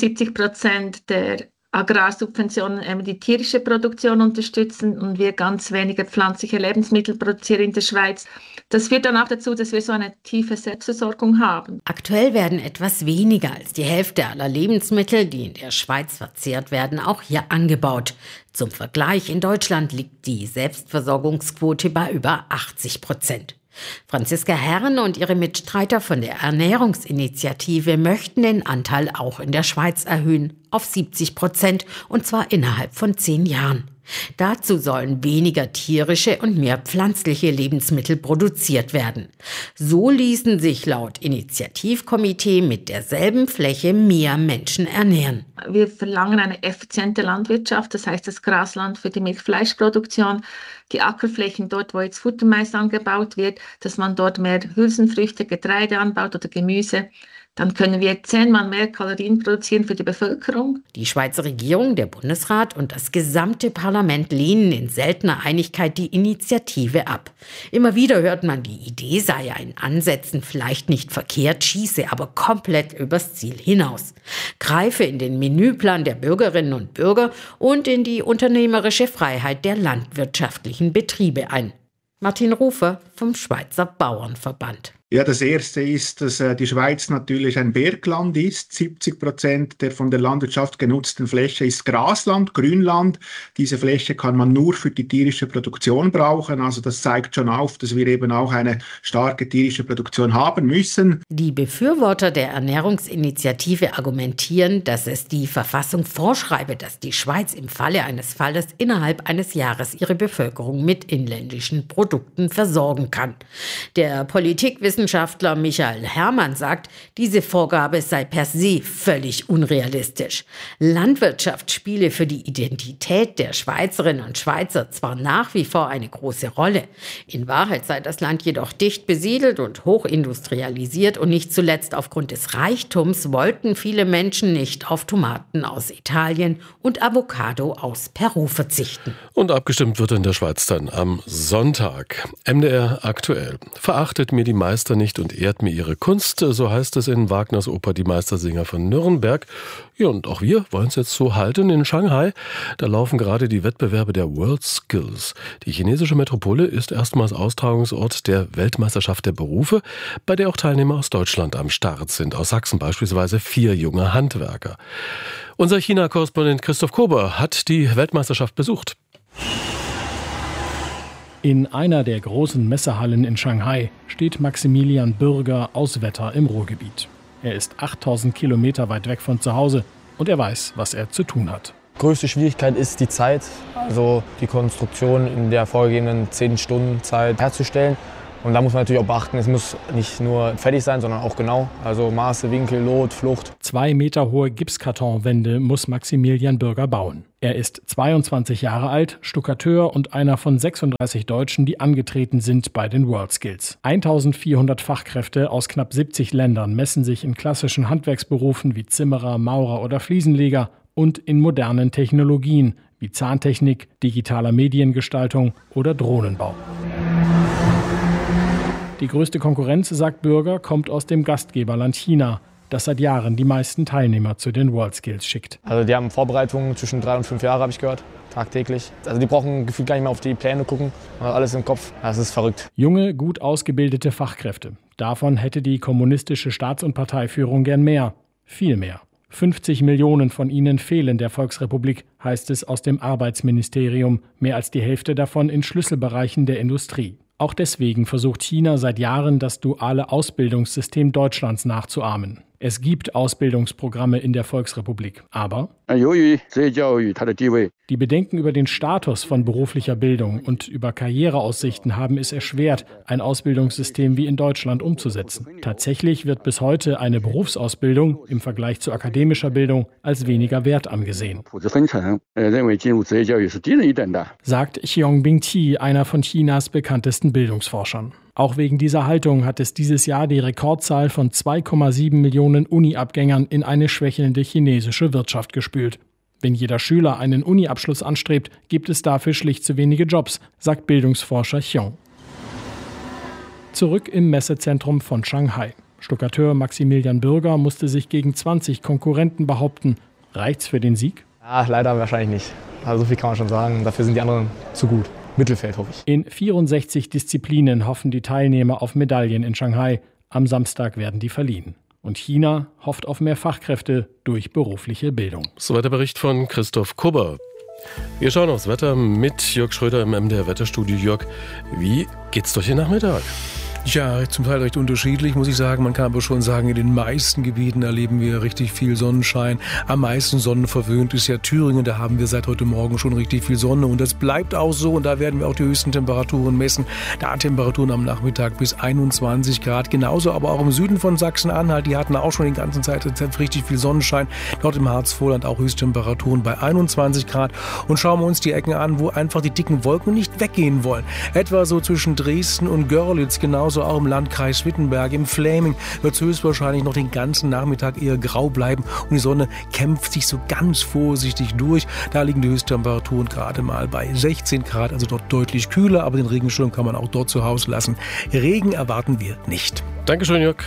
75% der Agrarsubventionen eben die tierische Produktion unterstützen und wir ganz wenige pflanzliche Lebensmittel produzieren in der Schweiz. Das führt dann auch dazu, dass wir so eine tiefe Selbstversorgung haben. Aktuell werden etwas weniger als die Hälfte aller Lebensmittel, die in der Schweiz verzehrt werden, auch hier angebaut. Zum Vergleich, in Deutschland liegt die Selbstversorgungsquote bei über 80%. Franziska Herren und ihre Mitstreiter von der Ernährungsinitiative möchten den Anteil auch in der Schweiz erhöhen auf 70%, und zwar innerhalb von 10 Jahren. Dazu sollen weniger tierische und mehr pflanzliche Lebensmittel produziert werden. So ließen sich laut Initiativkomitee mit derselben Fläche mehr Menschen ernähren. Wir verlangen eine effiziente Landwirtschaft, das heißt das Grasland für die Milchfleischproduktion, die Ackerflächen dort, wo jetzt Futtermais angebaut wird, dass man dort mehr Hülsenfrüchte, Getreide anbaut oder Gemüse. Dann können wir 10-mal mehr Kalorien produzieren für die Bevölkerung. Die Schweizer Regierung, der Bundesrat und das gesamte Parlament lehnen in seltener Einigkeit die Initiative ab. Immer wieder hört man, die Idee sei ja in Ansätzen vielleicht nicht verkehrt, schieße aber komplett übers Ziel hinaus. Greife in den Menüplan der Bürgerinnen und Bürger und in die unternehmerische Freiheit der landwirtschaftlichen Betriebe ein. Martin Rufer vom Schweizer Bauernverband. Ja, das Erste ist, dass die Schweiz natürlich ein Bergland ist. 70% der von der Landwirtschaft genutzten Fläche ist Grasland, Grünland. Diese Fläche kann man nur für die tierische Produktion brauchen. Also das zeigt schon auf, dass wir eben auch eine starke tierische Produktion haben müssen. Die Befürworter der Ernährungsinitiative argumentieren, dass es die Verfassung vorschreibe, dass die Schweiz im Falle eines Falles innerhalb eines Jahres ihre Bevölkerung mit inländischen Produkten versorgen kann. Der Politikwissenschaftler Wissenschaftler Michael Herrmann sagt, diese Vorgabe sei per se völlig unrealistisch. Landwirtschaft spiele für die Identität der Schweizerinnen und Schweizer zwar nach wie vor eine große Rolle. In Wahrheit sei das Land jedoch dicht besiedelt und hochindustrialisiert und nicht zuletzt aufgrund des Reichtums wollten viele Menschen nicht auf Tomaten aus Italien und Avocado aus Peru verzichten. Und abgestimmt wird in der Schweiz dann am Sonntag. MDR aktuell. Verachtet mir die Meister nicht und ehrt mir ihre Kunst, so heißt es in Wagners Oper Die Meistersinger von Nürnberg. Ja, und auch wir wollen es jetzt so halten. In Shanghai, da laufen gerade die Wettbewerbe der World Skills. Die chinesische Metropole ist erstmals Austragungsort der Weltmeisterschaft der Berufe, bei der auch Teilnehmer aus Deutschland am Start sind. Aus Sachsen beispielsweise 4 junge Handwerker. Unser China-Korrespondent Christoph Kober hat die Weltmeisterschaft besucht. In einer der großen Messehallen in Shanghai steht Maximilian Bürger aus Wetter im Ruhrgebiet. Er ist 8000 Kilometer weit weg von zu Hause und er weiß, was er zu tun hat. Größte Schwierigkeit ist die Zeit, also die Konstruktion in der vorgegebenen 10 Stunden Zeit herzustellen. Und da muss man natürlich auch beachten, es muss nicht nur fertig sein, sondern auch genau. Also Maße, Winkel, Lot, Flucht. 2 Meter hohe Gipskartonwände muss Maximilian Bürger bauen. Er ist 22 Jahre alt, Stuckateur und einer von 36 Deutschen, die angetreten sind bei den World Skills. 1400 Fachkräfte aus knapp 70 Ländern messen sich in klassischen Handwerksberufen wie Zimmerer, Maurer oder Fliesenleger und in modernen Technologien wie Zahntechnik, digitaler Mediengestaltung oder Drohnenbau. Die größte Konkurrenz, sagt Bürger, kommt aus dem Gastgeberland China, das seit Jahren die meisten Teilnehmer zu den World Skills schickt. Also die haben Vorbereitungen zwischen 3 und 5 Jahre, habe ich gehört, tagtäglich. Also die brauchen gefühlt gar nicht mehr auf die Pläne gucken, man hat alles im Kopf. Das ist verrückt. Junge, gut ausgebildete Fachkräfte. Davon hätte die kommunistische Staats- und Parteiführung gern mehr. Viel mehr. 50 Millionen von ihnen fehlen der Volksrepublik, heißt es aus dem Arbeitsministerium. Mehr als die Hälfte davon in Schlüsselbereichen der Industrie. Auch deswegen versucht China seit Jahren, das duale Ausbildungssystem Deutschlands nachzuahmen. Es gibt Ausbildungsprogramme in der Volksrepublik, aber die Bedenken über den Status von beruflicher Bildung und über Karriereaussichten haben es erschwert, ein Ausbildungssystem wie in Deutschland umzusetzen. Tatsächlich wird bis heute eine Berufsausbildung im Vergleich zu akademischer Bildung als weniger wert angesehen, sagt Xiong Ti, einer von Chinas bekanntesten Bildungsforschern. Auch wegen dieser Haltung hat es dieses Jahr die Rekordzahl von 2,7 Millionen Uni-Abgängern in eine schwächelnde chinesische Wirtschaft gespült. Wenn jeder Schüler einen Uni-Abschluss anstrebt, gibt es dafür schlicht zu wenige Jobs, sagt Bildungsforscher Xiong. Zurück im Messezentrum von Shanghai. Stuckateur Maximilian Bürger musste sich gegen 20 Konkurrenten behaupten. Reicht's für den Sieg? Ja, leider wahrscheinlich nicht. Also so viel kann man schon sagen. Dafür sind die anderen zu gut. Mittelfeld, hoffe ich. In 64 Disziplinen hoffen die Teilnehmer auf Medaillen in Shanghai. Am Samstag werden die verliehen. Und China hofft auf mehr Fachkräfte durch berufliche Bildung. Soweit der Bericht von Christoph Kubber. Wir schauen aufs Wetter mit Jörg Schröder im MDR Wetterstudio. Jörg, wie geht's durch den Nachmittag? Ja, zum Teil recht unterschiedlich, muss ich sagen. Man kann aber schon sagen, in den meisten Gebieten erleben wir richtig viel Sonnenschein. Am meisten sonnenverwöhnt ist ja Thüringen. Da haben wir seit heute Morgen schon richtig viel Sonne. Und das bleibt auch so. Und da werden wir auch die höchsten Temperaturen messen. Da Temperaturen am Nachmittag bis 21 Grad. Genauso aber auch im Süden von Sachsen-Anhalt. Die hatten auch schon die ganze Zeit richtig viel Sonnenschein. Dort im Harzvorland auch Höchsttemperaturen bei 21 Grad. Und schauen wir uns die Ecken an, wo einfach die dicken Wolken nicht weggehen wollen. Etwa so zwischen Dresden und Görlitz, genauso auch im Landkreis Wittenberg. Im Fläming wird es höchstwahrscheinlich noch den ganzen Nachmittag eher grau bleiben und die Sonne kämpft sich so ganz vorsichtig durch. Da liegen die Höchsttemperaturen gerade mal bei 16 Grad, also dort deutlich kühler, aber den Regenschirm kann man auch dort zu Hause lassen. Regen erwarten wir nicht. Dankeschön, Jörg.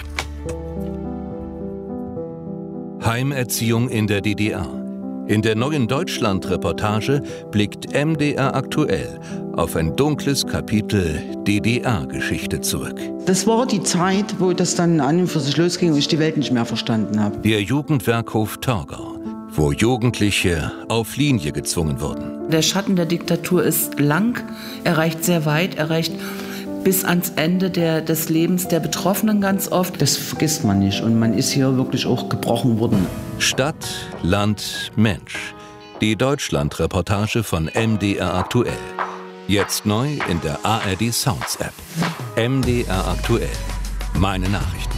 Heimerziehung in der DDR. In der neuen Deutschland-Reportage blickt MDR aktuell auf ein dunkles Kapitel DDR-Geschichte zurück. Das war die Zeit, wo das dann an und für sich losging und ich die Welt nicht mehr verstanden habe. Der Jugendwerkhof Torgau, wo Jugendliche auf Linie gezwungen wurden. Der Schatten der Diktatur ist lang, er reicht sehr weit, er reicht bis ans Ende des Lebens der Betroffenen ganz oft. Das vergisst man nicht und man ist hier wirklich auch gebrochen worden. Stadt, Land, Mensch. Die Deutschland-Reportage von MDR aktuell. Jetzt neu in der ARD Sounds App. MDR aktuell. meine Nachrichten.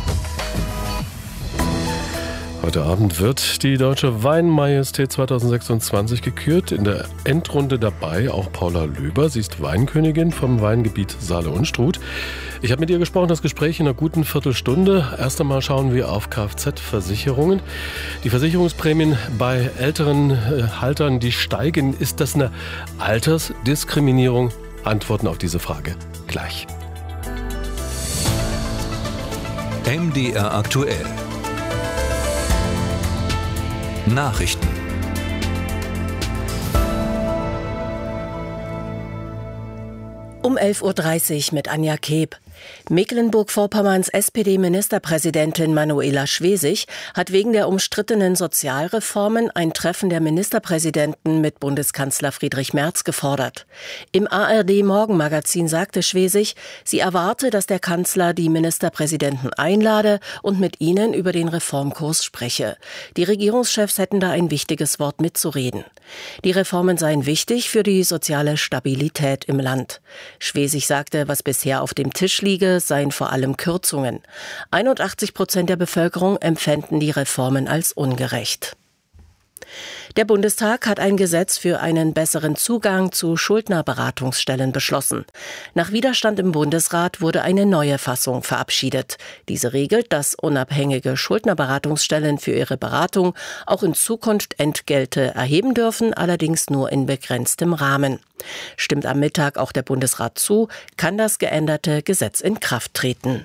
Heute Abend wird die Deutsche Weinmajestät 2026 gekürt. In der Endrunde dabei auch Paula Löber. Sie ist Weinkönigin vom Weingebiet Saale-Unstrut. Ich habe mit ihr gesprochen, das Gespräch in einer guten Viertelstunde. Erst einmal schauen wir auf Kfz-Versicherungen. Die Versicherungsprämien bei älteren Haltern, die steigen. Ist das eine Altersdiskriminierung? Antworten auf diese Frage gleich. MDR aktuell. Nachrichten. Um 11.30 Uhr mit Anja Keeb. Mecklenburg-Vorpommerns SPD-Ministerpräsidentin Manuela Schwesig hat wegen der umstrittenen Sozialreformen ein Treffen der Ministerpräsidenten mit Bundeskanzler Friedrich Merz gefordert. Im ARD-Morgenmagazin sagte Schwesig, sie erwarte, dass der Kanzler die Ministerpräsidenten einlade und mit ihnen über den Reformkurs spreche. Die Regierungschefs hätten da ein wichtiges Wort mitzureden. Die Reformen seien wichtig für die soziale Stabilität im Land. Schwesig sagte, was bisher auf dem Tisch liege, seien vor allem Kürzungen. 81% der Bevölkerung empfänden die Reformen als ungerecht. Der Bundestag hat ein Gesetz für einen besseren Zugang zu Schuldnerberatungsstellen beschlossen. Nach Widerstand im Bundesrat wurde eine neue Fassung verabschiedet. Diese regelt, dass unabhängige Schuldnerberatungsstellen für ihre Beratung auch in Zukunft Entgelte erheben dürfen, allerdings nur in begrenztem Rahmen. Stimmt am Mittag auch der Bundesrat zu, kann das geänderte Gesetz in Kraft treten.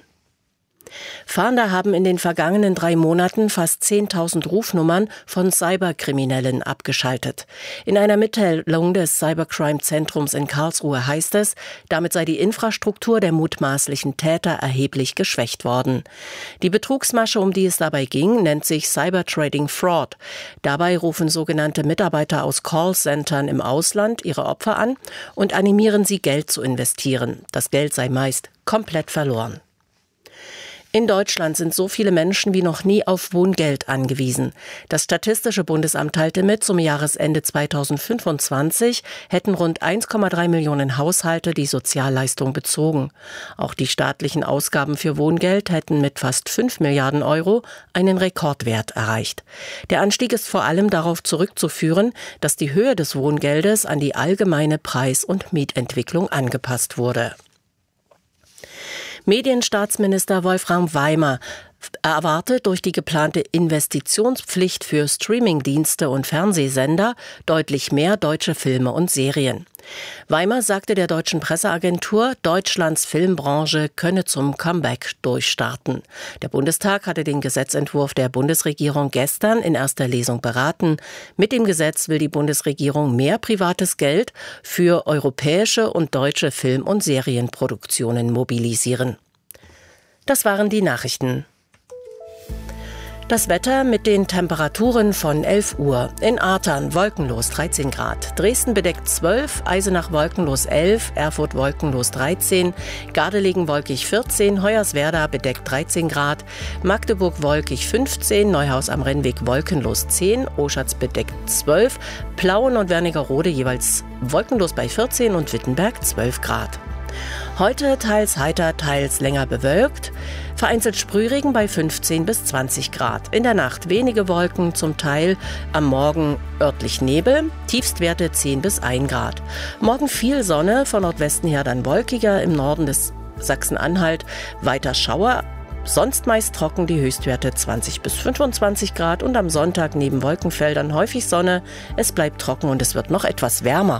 Fahnder haben in den vergangenen 3 Monaten fast 10.000 Rufnummern von Cyberkriminellen abgeschaltet. In einer Mitteilung des Cybercrime-Zentrums in Karlsruhe heißt es, damit sei die Infrastruktur der mutmaßlichen Täter erheblich geschwächt worden. Die Betrugsmasche, um die es dabei ging, nennt sich Cybertrading Fraud. Dabei rufen sogenannte Mitarbeiter aus Callcentern im Ausland ihre Opfer an und animieren sie, Geld zu investieren. Das Geld sei meist komplett verloren. In Deutschland sind so viele Menschen wie noch nie auf Wohngeld angewiesen. Das Statistische Bundesamt teilte mit, zum Jahresende 2025 hätten rund 1,3 Millionen Haushalte die Sozialleistung bezogen. Auch die staatlichen Ausgaben für Wohngeld hätten mit fast 5 Milliarden Euro einen Rekordwert erreicht. Der Anstieg ist vor allem darauf zurückzuführen, dass die Höhe des Wohngeldes an die allgemeine Preis- und Mietentwicklung angepasst wurde. Medienstaatsminister Wolfram Weimer erwartet durch die geplante Investitionspflicht für Streamingdienste und Fernsehsender deutlich mehr deutsche Filme und Serien. Weimer sagte der deutschen Presseagentur, Deutschlands Filmbranche könne zum Comeback durchstarten. Der Bundestag hatte den Gesetzentwurf der Bundesregierung gestern in erster Lesung beraten. Mit dem Gesetz will die Bundesregierung mehr privates Geld für europäische und deutsche Film- und Serienproduktionen mobilisieren. Das waren die Nachrichten. Das Wetter mit den Temperaturen von 11 Uhr. In Artern wolkenlos 13 Grad. Dresden bedeckt 12, Eisenach wolkenlos 11, Erfurt wolkenlos 13, Gardelegen wolkig 14, Hoyerswerda bedeckt 13 Grad, Magdeburg wolkig 15, Neuhaus am Rennweg wolkenlos 10, Oschatz bedeckt 12, Plauen und Wernigerode jeweils wolkenlos bei 14 und Wittenberg 12 Grad. Heute teils heiter, teils länger bewölkt. Vereinzelt Sprühregen bei 15 bis 20 Grad. In der Nacht wenige Wolken, zum Teil am Morgen örtlich Nebel. Tiefstwerte 10 bis 1 Grad. Morgen viel Sonne, von Nordwesten her dann wolkiger. Im Norden des Sachsen-Anhalt weiter Schauer. Sonst meist trocken, die Höchstwerte 20 bis 25 Grad. Und am Sonntag neben Wolkenfeldern häufig Sonne. Es bleibt trocken und es wird noch etwas wärmer.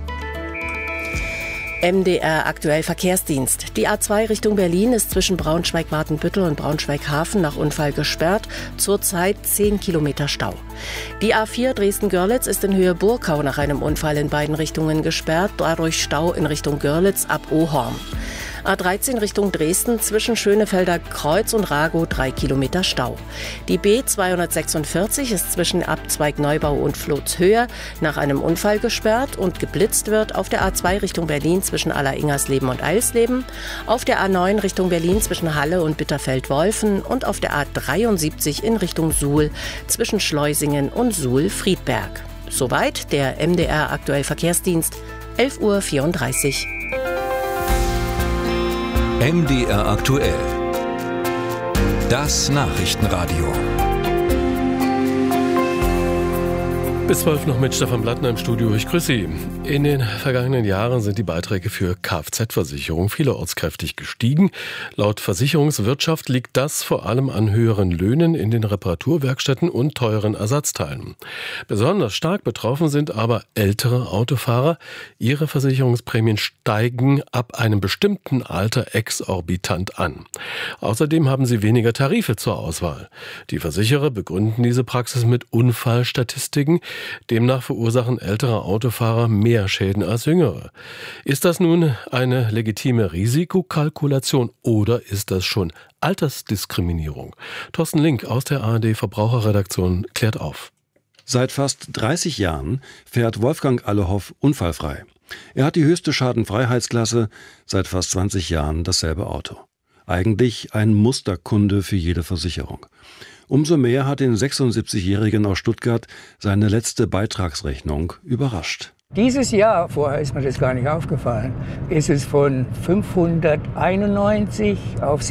MDR aktuell Verkehrsdienst. Die A2 Richtung Berlin ist zwischen Braunschweig-Watenbüttel und Braunschweig-Hafen nach Unfall gesperrt. Zurzeit 10 Kilometer Stau. Die A4 Dresden-Görlitz ist in Höhe Burkau nach einem Unfall in beiden Richtungen gesperrt. Dadurch Stau in Richtung Görlitz ab Ohorn. A13 Richtung Dresden zwischen Schönefelder Kreuz und Ragow 3 Kilometer Stau. Die B246 ist zwischen Abzweig Neubau und Flotshöhe nach einem Unfall gesperrt und geblitzt wird auf der A2 Richtung Berlin zwischen Aller-Ingersleben und Eisleben, auf der A9 Richtung Berlin zwischen Halle und Bitterfeld-Wolfen und auf der A73 in Richtung Suhl zwischen Schleusingen und Suhl-Friedberg. Soweit der MDR aktuell Verkehrsdienst, 11:34 Uhr. MDR aktuell. Das Nachrichtenradio. Bis 12 noch mit Stefan Blattner im Studio. Ich grüße Sie. In den vergangenen Jahren sind die Beiträge für Kfz-Versicherung vielerorts kräftig gestiegen. Laut Versicherungswirtschaft liegt das vor allem an höheren Löhnen in den Reparaturwerkstätten und teuren Ersatzteilen. Besonders stark betroffen sind aber ältere Autofahrer. Ihre Versicherungsprämien steigen ab einem bestimmten Alter exorbitant an. Außerdem haben sie weniger Tarife zur Auswahl. Die Versicherer begründen diese Praxis mit Unfallstatistiken. Demnach verursachen ältere Autofahrer mehr Schäden als jüngere. Ist das nun eine legitime Risikokalkulation oder ist das schon Altersdiskriminierung? Thorsten Link aus der ARD Verbraucherredaktion klärt auf. Seit fast 30 Jahren fährt Wolfgang Allehoff unfallfrei. Er hat die höchste Schadenfreiheitsklasse, seit fast 20 Jahren dasselbe Auto. Eigentlich ein Musterkunde für jede Versicherung. Umso mehr hat den 76-Jährigen aus Stuttgart seine letzte Beitragsrechnung überrascht. Dieses Jahr, vorher ist mir das gar nicht aufgefallen, ist es von 591 auf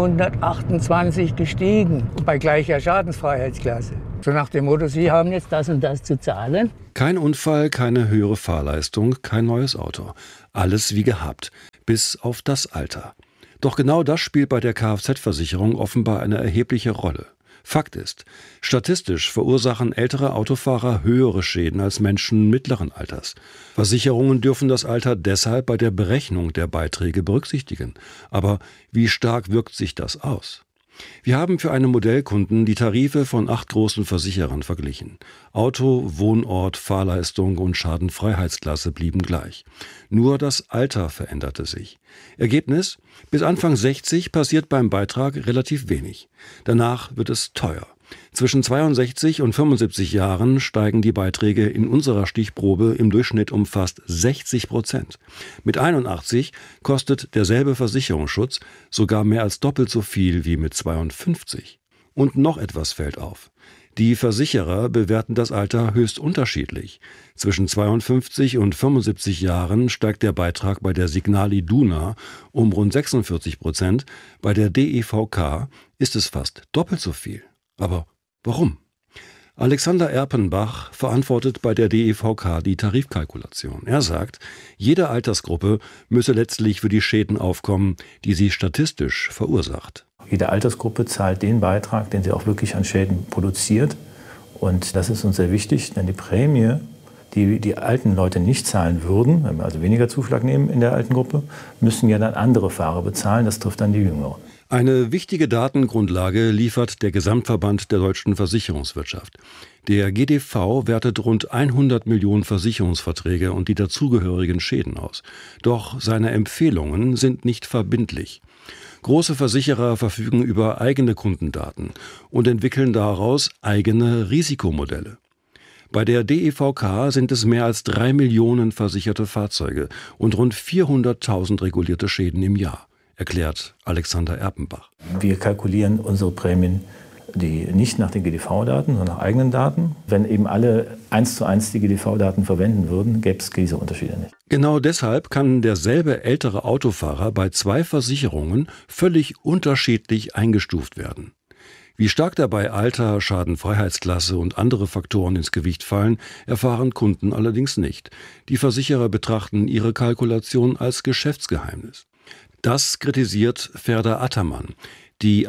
728 gestiegen, bei gleicher Schadensfreiheitsklasse. So nach dem Motto, Sie haben jetzt das und das zu zahlen. Kein Unfall, keine höhere Fahrleistung, kein neues Auto. Alles wie gehabt, bis auf das Alter. Doch genau das spielt bei der Kfz-Versicherung offenbar eine erhebliche Rolle. Fakt ist, statistisch verursachen ältere Autofahrer höhere Schäden als Menschen mittleren Alters. Versicherungen dürfen das Alter deshalb bei der Berechnung der Beiträge berücksichtigen. Aber wie stark wirkt sich das aus? Wir haben für einen Modellkunden die Tarife von 8 großen Versicherern verglichen. Auto, Wohnort, Fahrleistung und Schadenfreiheitsklasse blieben gleich. Nur das Alter veränderte sich. Ergebnis: Bis Anfang 60 passiert beim Beitrag relativ wenig. Danach wird es teuer. Zwischen 62 und 75 Jahren steigen die Beiträge in unserer Stichprobe im Durchschnitt um fast 60%. Mit 81 kostet derselbe Versicherungsschutz sogar mehr als doppelt so viel wie mit 52. Und noch etwas fällt auf. Die Versicherer bewerten das Alter höchst unterschiedlich. Zwischen 52 und 75 Jahren steigt der Beitrag bei der Signal Iduna um rund 46%. Bei der DEVK ist es fast doppelt so viel. Aber warum? Alexander Erpenbach verantwortet bei der DEVK die Tarifkalkulation. Er sagt, jede Altersgruppe müsse letztlich für die Schäden aufkommen, die sie statistisch verursacht. Jede Altersgruppe zahlt den Beitrag, den sie auch wirklich an Schäden produziert. Und das ist uns sehr wichtig, denn die Prämie, die die alten Leute nicht zahlen würden, wenn wir also weniger Zuschlag nehmen in der alten Gruppe, müssen ja dann andere Fahrer bezahlen. Das trifft dann die Jüngeren. Eine wichtige Datengrundlage liefert der Gesamtverband der deutschen Versicherungswirtschaft. Der GDV wertet rund 100 Millionen Versicherungsverträge und die dazugehörigen Schäden aus. Doch seine Empfehlungen sind nicht verbindlich. Große Versicherer verfügen über eigene Kundendaten und entwickeln daraus eigene Risikomodelle. Bei der DEVK sind es mehr als 3 Millionen versicherte Fahrzeuge und rund 400.000 regulierte Schäden im Jahr, erklärt Alexander Erpenbach. Wir kalkulieren unsere Prämien nicht nach den GDV-Daten, sondern nach eigenen Daten. Wenn eben alle 1:1 die GDV-Daten verwenden würden, gäbe es diese Unterschiede nicht. Genau deshalb kann derselbe ältere Autofahrer bei 2 Versicherungen völlig unterschiedlich eingestuft werden. Wie stark dabei Alter, Schadenfreiheitsklasse und andere Faktoren ins Gewicht fallen, erfahren Kunden allerdings nicht. Die Versicherer betrachten ihre Kalkulation als Geschäftsgeheimnis. Das kritisiert Ferda Attermann, die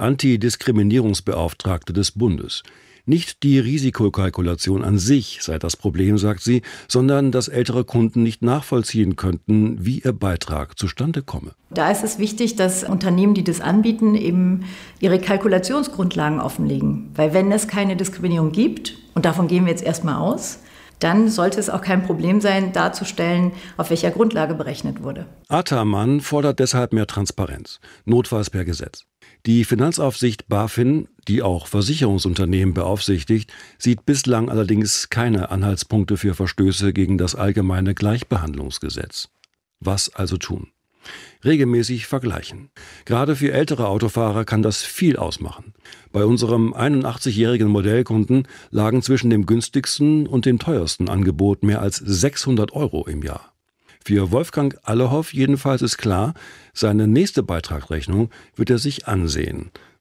Antidiskriminierungsbeauftragte des Bundes. Nicht die Risikokalkulation an sich sei das Problem, sagt sie, sondern dass ältere Kunden nicht nachvollziehen könnten, wie ihr Beitrag zustande komme. Da ist es wichtig, dass Unternehmen, die das anbieten, eben ihre Kalkulationsgrundlagen offenlegen. Weil wenn es keine Diskriminierung gibt, und davon gehen wir jetzt erstmal aus, dann sollte es auch kein Problem sein, darzustellen, auf welcher Grundlage berechnet wurde. Attermann fordert deshalb mehr Transparenz, notfalls per Gesetz. Die Finanzaufsicht BaFin, die auch Versicherungsunternehmen beaufsichtigt, sieht bislang allerdings keine Anhaltspunkte für Verstöße gegen das allgemeine Gleichbehandlungsgesetz. Was also tun? Regelmäßig vergleichen. Gerade für ältere Autofahrer kann das viel ausmachen. Bei unserem 81-jährigen Modellkunden lagen zwischen dem günstigsten und dem teuersten Angebot mehr als 600 € im Jahr. Für Wolfgang Allehoff jedenfalls ist klar, seine nächste Beitragsrechnung wird er sich ansehen.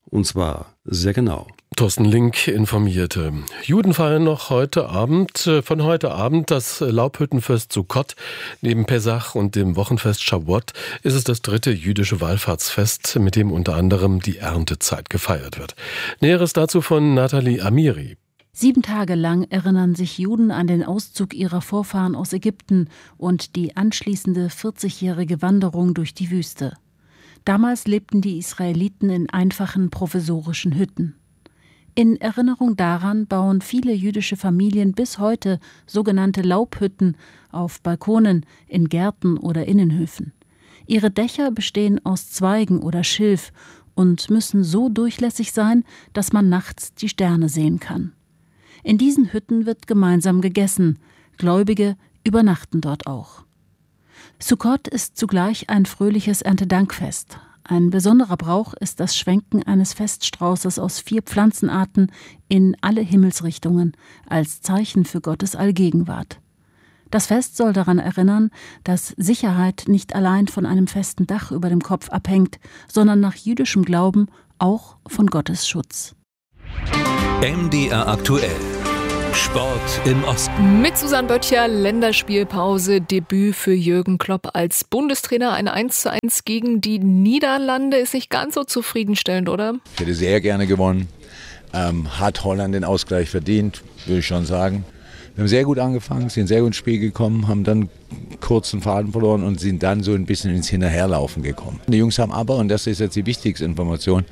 Und zwar sehr genau. Thorsten Link informierte. Juden feiern noch von heute Abend das Laubhüttenfest Sukkot. Neben Pesach und dem Wochenfest Shavuot ist es das 3. jüdische Wallfahrtsfest, mit dem unter anderem die Erntezeit gefeiert wird. Näheres dazu von Nathalie Amiri. 7 Tage lang erinnern sich Juden an den Auszug ihrer Vorfahren aus Ägypten und die anschließende 40-jährige Wanderung durch die Wüste. Damals lebten die Israeliten in einfachen provisorischen Hütten. In Erinnerung daran bauen viele jüdische Familien bis heute sogenannte Laubhütten auf Balkonen, in Gärten oder Innenhöfen. Ihre Dächer bestehen aus Zweigen oder Schilf und müssen so durchlässig sein, dass man nachts die Sterne sehen kann. In diesen Hütten wird gemeinsam gegessen. Gläubige übernachten dort auch. Sukkot ist zugleich ein fröhliches Erntedankfest. Ein besonderer Brauch ist das Schwenken eines Feststraußes aus 4 Pflanzenarten in alle Himmelsrichtungen als Zeichen für Gottes Allgegenwart. Das Fest soll daran erinnern, dass Sicherheit nicht allein von einem festen Dach über dem Kopf abhängt, sondern nach jüdischem Glauben auch von Gottes Schutz. MDR aktuell. Sport im Osten. Mit Susanne Böttcher, Länderspielpause, Debüt für Jürgen Klopp als Bundestrainer. Ein 1:1 gegen die Niederlande ist nicht ganz so zufriedenstellend, oder? Ich hätte sehr gerne gewonnen. Hat Holland den Ausgleich verdient, würde ich schon sagen. Wir haben sehr gut angefangen, sind sehr gut ins Spiel gekommen, haben dann kurz den Faden verloren und sind dann so ein bisschen ins Hinterherlaufen gekommen. Die Jungs haben aber, und das ist jetzt die wichtigste Information,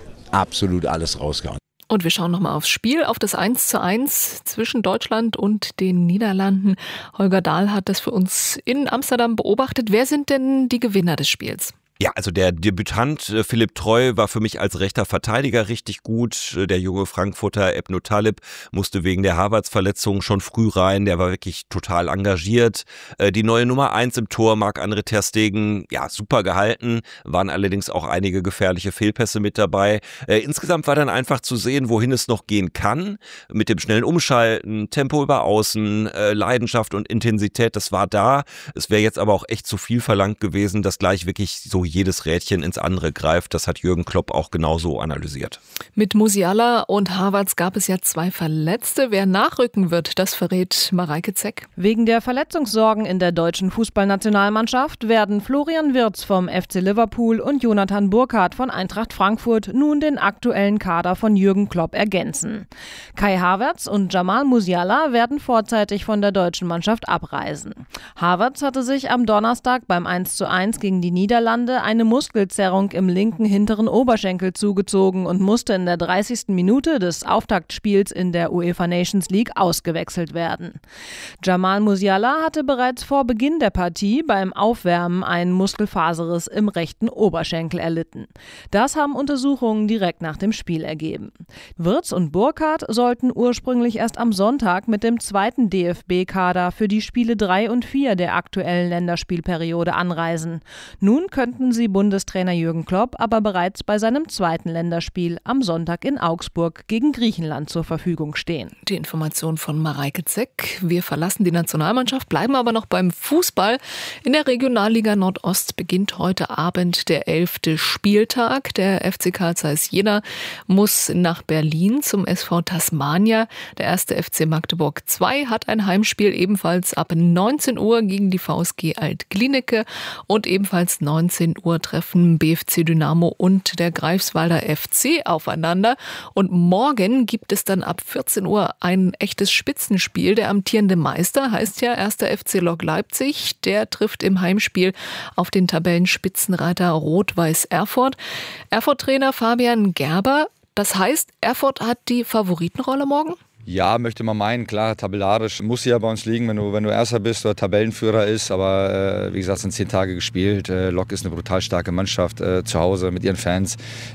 absolut alles rausgehauen. Und wir schauen nochmal aufs Spiel, auf das 1:1 zwischen Deutschland und den Niederlanden. Holger Dahl hat das für uns in Amsterdam beobachtet. Wer sind denn die Gewinner des Spiels? Ja, also der Debütant Philipp Treu war für mich als rechter Verteidiger richtig gut. Der junge Frankfurter Ebno Talib musste wegen der Havertz-Verletzung schon früh rein. Der war wirklich total engagiert. Die neue Nummer 1 im Tor, Marc-André ter Stegen, ja, super gehalten. Waren allerdings auch einige gefährliche Fehlpässe mit dabei. Insgesamt war dann einfach zu sehen, wohin es noch gehen kann. Mit dem schnellen Umschalten, Tempo über Außen, Leidenschaft und Intensität, das war da. Es wäre jetzt aber auch echt zu viel verlangt gewesen, dass gleich wirklich so jedes Rädchen ins andere greift. Das hat Jürgen Klopp auch genauso analysiert. Mit Musiala und Havertz gab es ja 2 Verletzte. Wer nachrücken wird, das verrät Mareike Zeck. Wegen der Verletzungssorgen in der deutschen Fußballnationalmannschaft werden Florian Wirtz vom FC Liverpool und Jonathan Burkhardt von Eintracht Frankfurt nun den aktuellen Kader von Jürgen Klopp ergänzen. Kai Havertz und Jamal Musiala werden vorzeitig von der deutschen Mannschaft abreisen. Havertz hatte sich am Donnerstag beim 1:1 gegen die Niederlande eine Muskelzerrung im linken hinteren Oberschenkel zugezogen und musste in der 30. Minute des Auftaktspiels in der UEFA Nations League ausgewechselt werden. Jamal Musiala hatte bereits vor Beginn der Partie beim Aufwärmen einen Muskelfaserriss im rechten Oberschenkel erlitten. Das haben Untersuchungen direkt nach dem Spiel ergeben. Wirtz und Burkhardt sollten ursprünglich erst am Sonntag mit dem 2. DFB-Kader für die Spiele 3 und 4 der aktuellen Länderspielperiode anreisen. Nun könnten sie Bundestrainer Jürgen Klopp aber bereits bei seinem 2. Länderspiel am Sonntag in Augsburg gegen Griechenland zur Verfügung stehen. Die Information von Mareike Zeck. Wir verlassen die Nationalmannschaft, bleiben aber noch beim Fußball. In der Regionalliga Nordost beginnt heute Abend der 11. Spieltag. Der FC Carl Zeiss Jena muss nach Berlin zum SV Tasmania. Der 1. FC Magdeburg II hat ein Heimspiel ebenfalls ab 19 Uhr gegen die VSG Alt-Glienicke und ebenfalls 19 Uhr treffen BFC Dynamo und der Greifswalder FC aufeinander. Und morgen gibt es dann ab 14 Uhr ein echtes Spitzenspiel. Der amtierende Meister heißt ja 1. FC Lok Leipzig. Der trifft im Heimspiel auf den Tabellenspitzenreiter Rot-Weiß Erfurt. Erfurt-Trainer Fabian Gerber. Das heißt, Erfurt hat die Favoritenrolle morgen? Ja, möchte man meinen, klar, tabellarisch muss sie ja bei uns liegen, wenn du Erster bist oder Tabellenführer ist, aber wie gesagt, sind 10 Tage gespielt. Lok ist eine brutal starke Mannschaft zu Hause mit ihren Fans,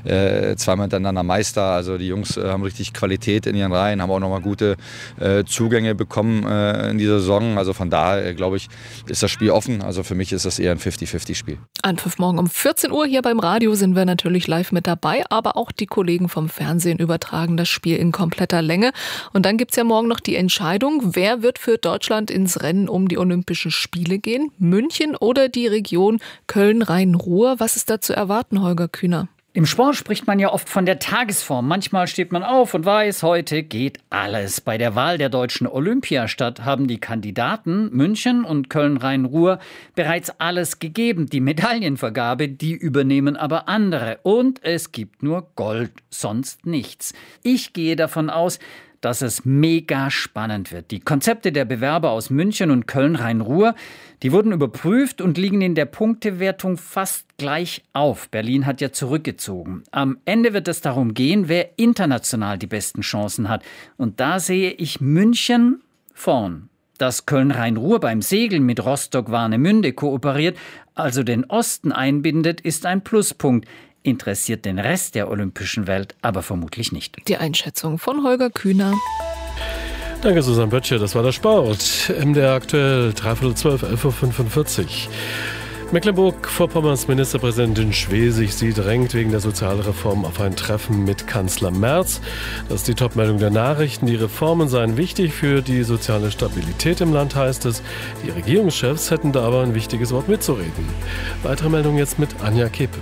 2-mal hintereinander Meister, also die Jungs haben richtig Qualität in ihren Reihen, haben auch nochmal gute Zugänge bekommen in dieser Saison, also von daher, glaube ich, ist das Spiel offen, also für mich ist das eher ein 50-50-Spiel. Anpfiff morgen um 14 Uhr hier beim Radio sind wir natürlich live mit dabei, aber auch die Kollegen vom Fernsehen übertragen das Spiel in kompletter Länge. Und dann gibt es ja morgen noch die Entscheidung, wer wird für Deutschland ins Rennen um die Olympischen Spiele gehen? München oder die Region Köln-Rhein-Ruhr? Was ist da zu erwarten, Holger Kühner? Im Sport spricht man ja oft von der Tagesform. Manchmal steht man auf und weiß, heute geht alles. Bei der Wahl der deutschen Olympiastadt haben die Kandidaten München und Köln-Rhein-Ruhr bereits alles gegeben. Die Medaillenvergabe, die übernehmen aber andere. Und es gibt nur Gold, sonst nichts. Ich gehe davon aus, dass es mega spannend wird. Die Konzepte der Bewerber aus München und Köln-Rhein-Ruhr, die wurden überprüft und liegen in der Punktewertung fast gleich auf. Berlin hat ja zurückgezogen. Am Ende wird es darum gehen, wer international die besten Chancen hat. Und da sehe ich München vorn. Dass Köln-Rhein-Ruhr beim Segeln mit Rostock-Warnemünde kooperiert, also den Osten einbindet, ist ein Pluspunkt. Interessiert den Rest der olympischen Welt aber vermutlich nicht. Die Einschätzung von Holger Kühner. Danke, Susanne Böttcher. Das war der Sport. MDR aktuell, 11:45, 11:45 Uhr. Mecklenburg-Vorpommerns Ministerpräsidentin Schwesig, sie drängt wegen der Sozialreform auf ein Treffen mit Kanzler Merz. Das ist die Topmeldung der Nachrichten. Die Reformen seien wichtig für die soziale Stabilität im Land, heißt es. Die Regierungschefs hätten da aber ein wichtiges Wort mitzureden. Weitere Meldung jetzt mit Anja Keppe.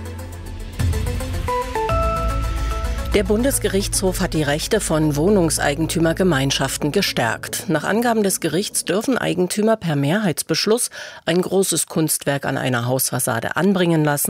Der Bundesgerichtshof hat die Rechte von Wohnungseigentümergemeinschaften gestärkt. Nach Angaben des Gerichts dürfen Eigentümer per Mehrheitsbeschluss ein großes Kunstwerk an einer Hausfassade anbringen lassen.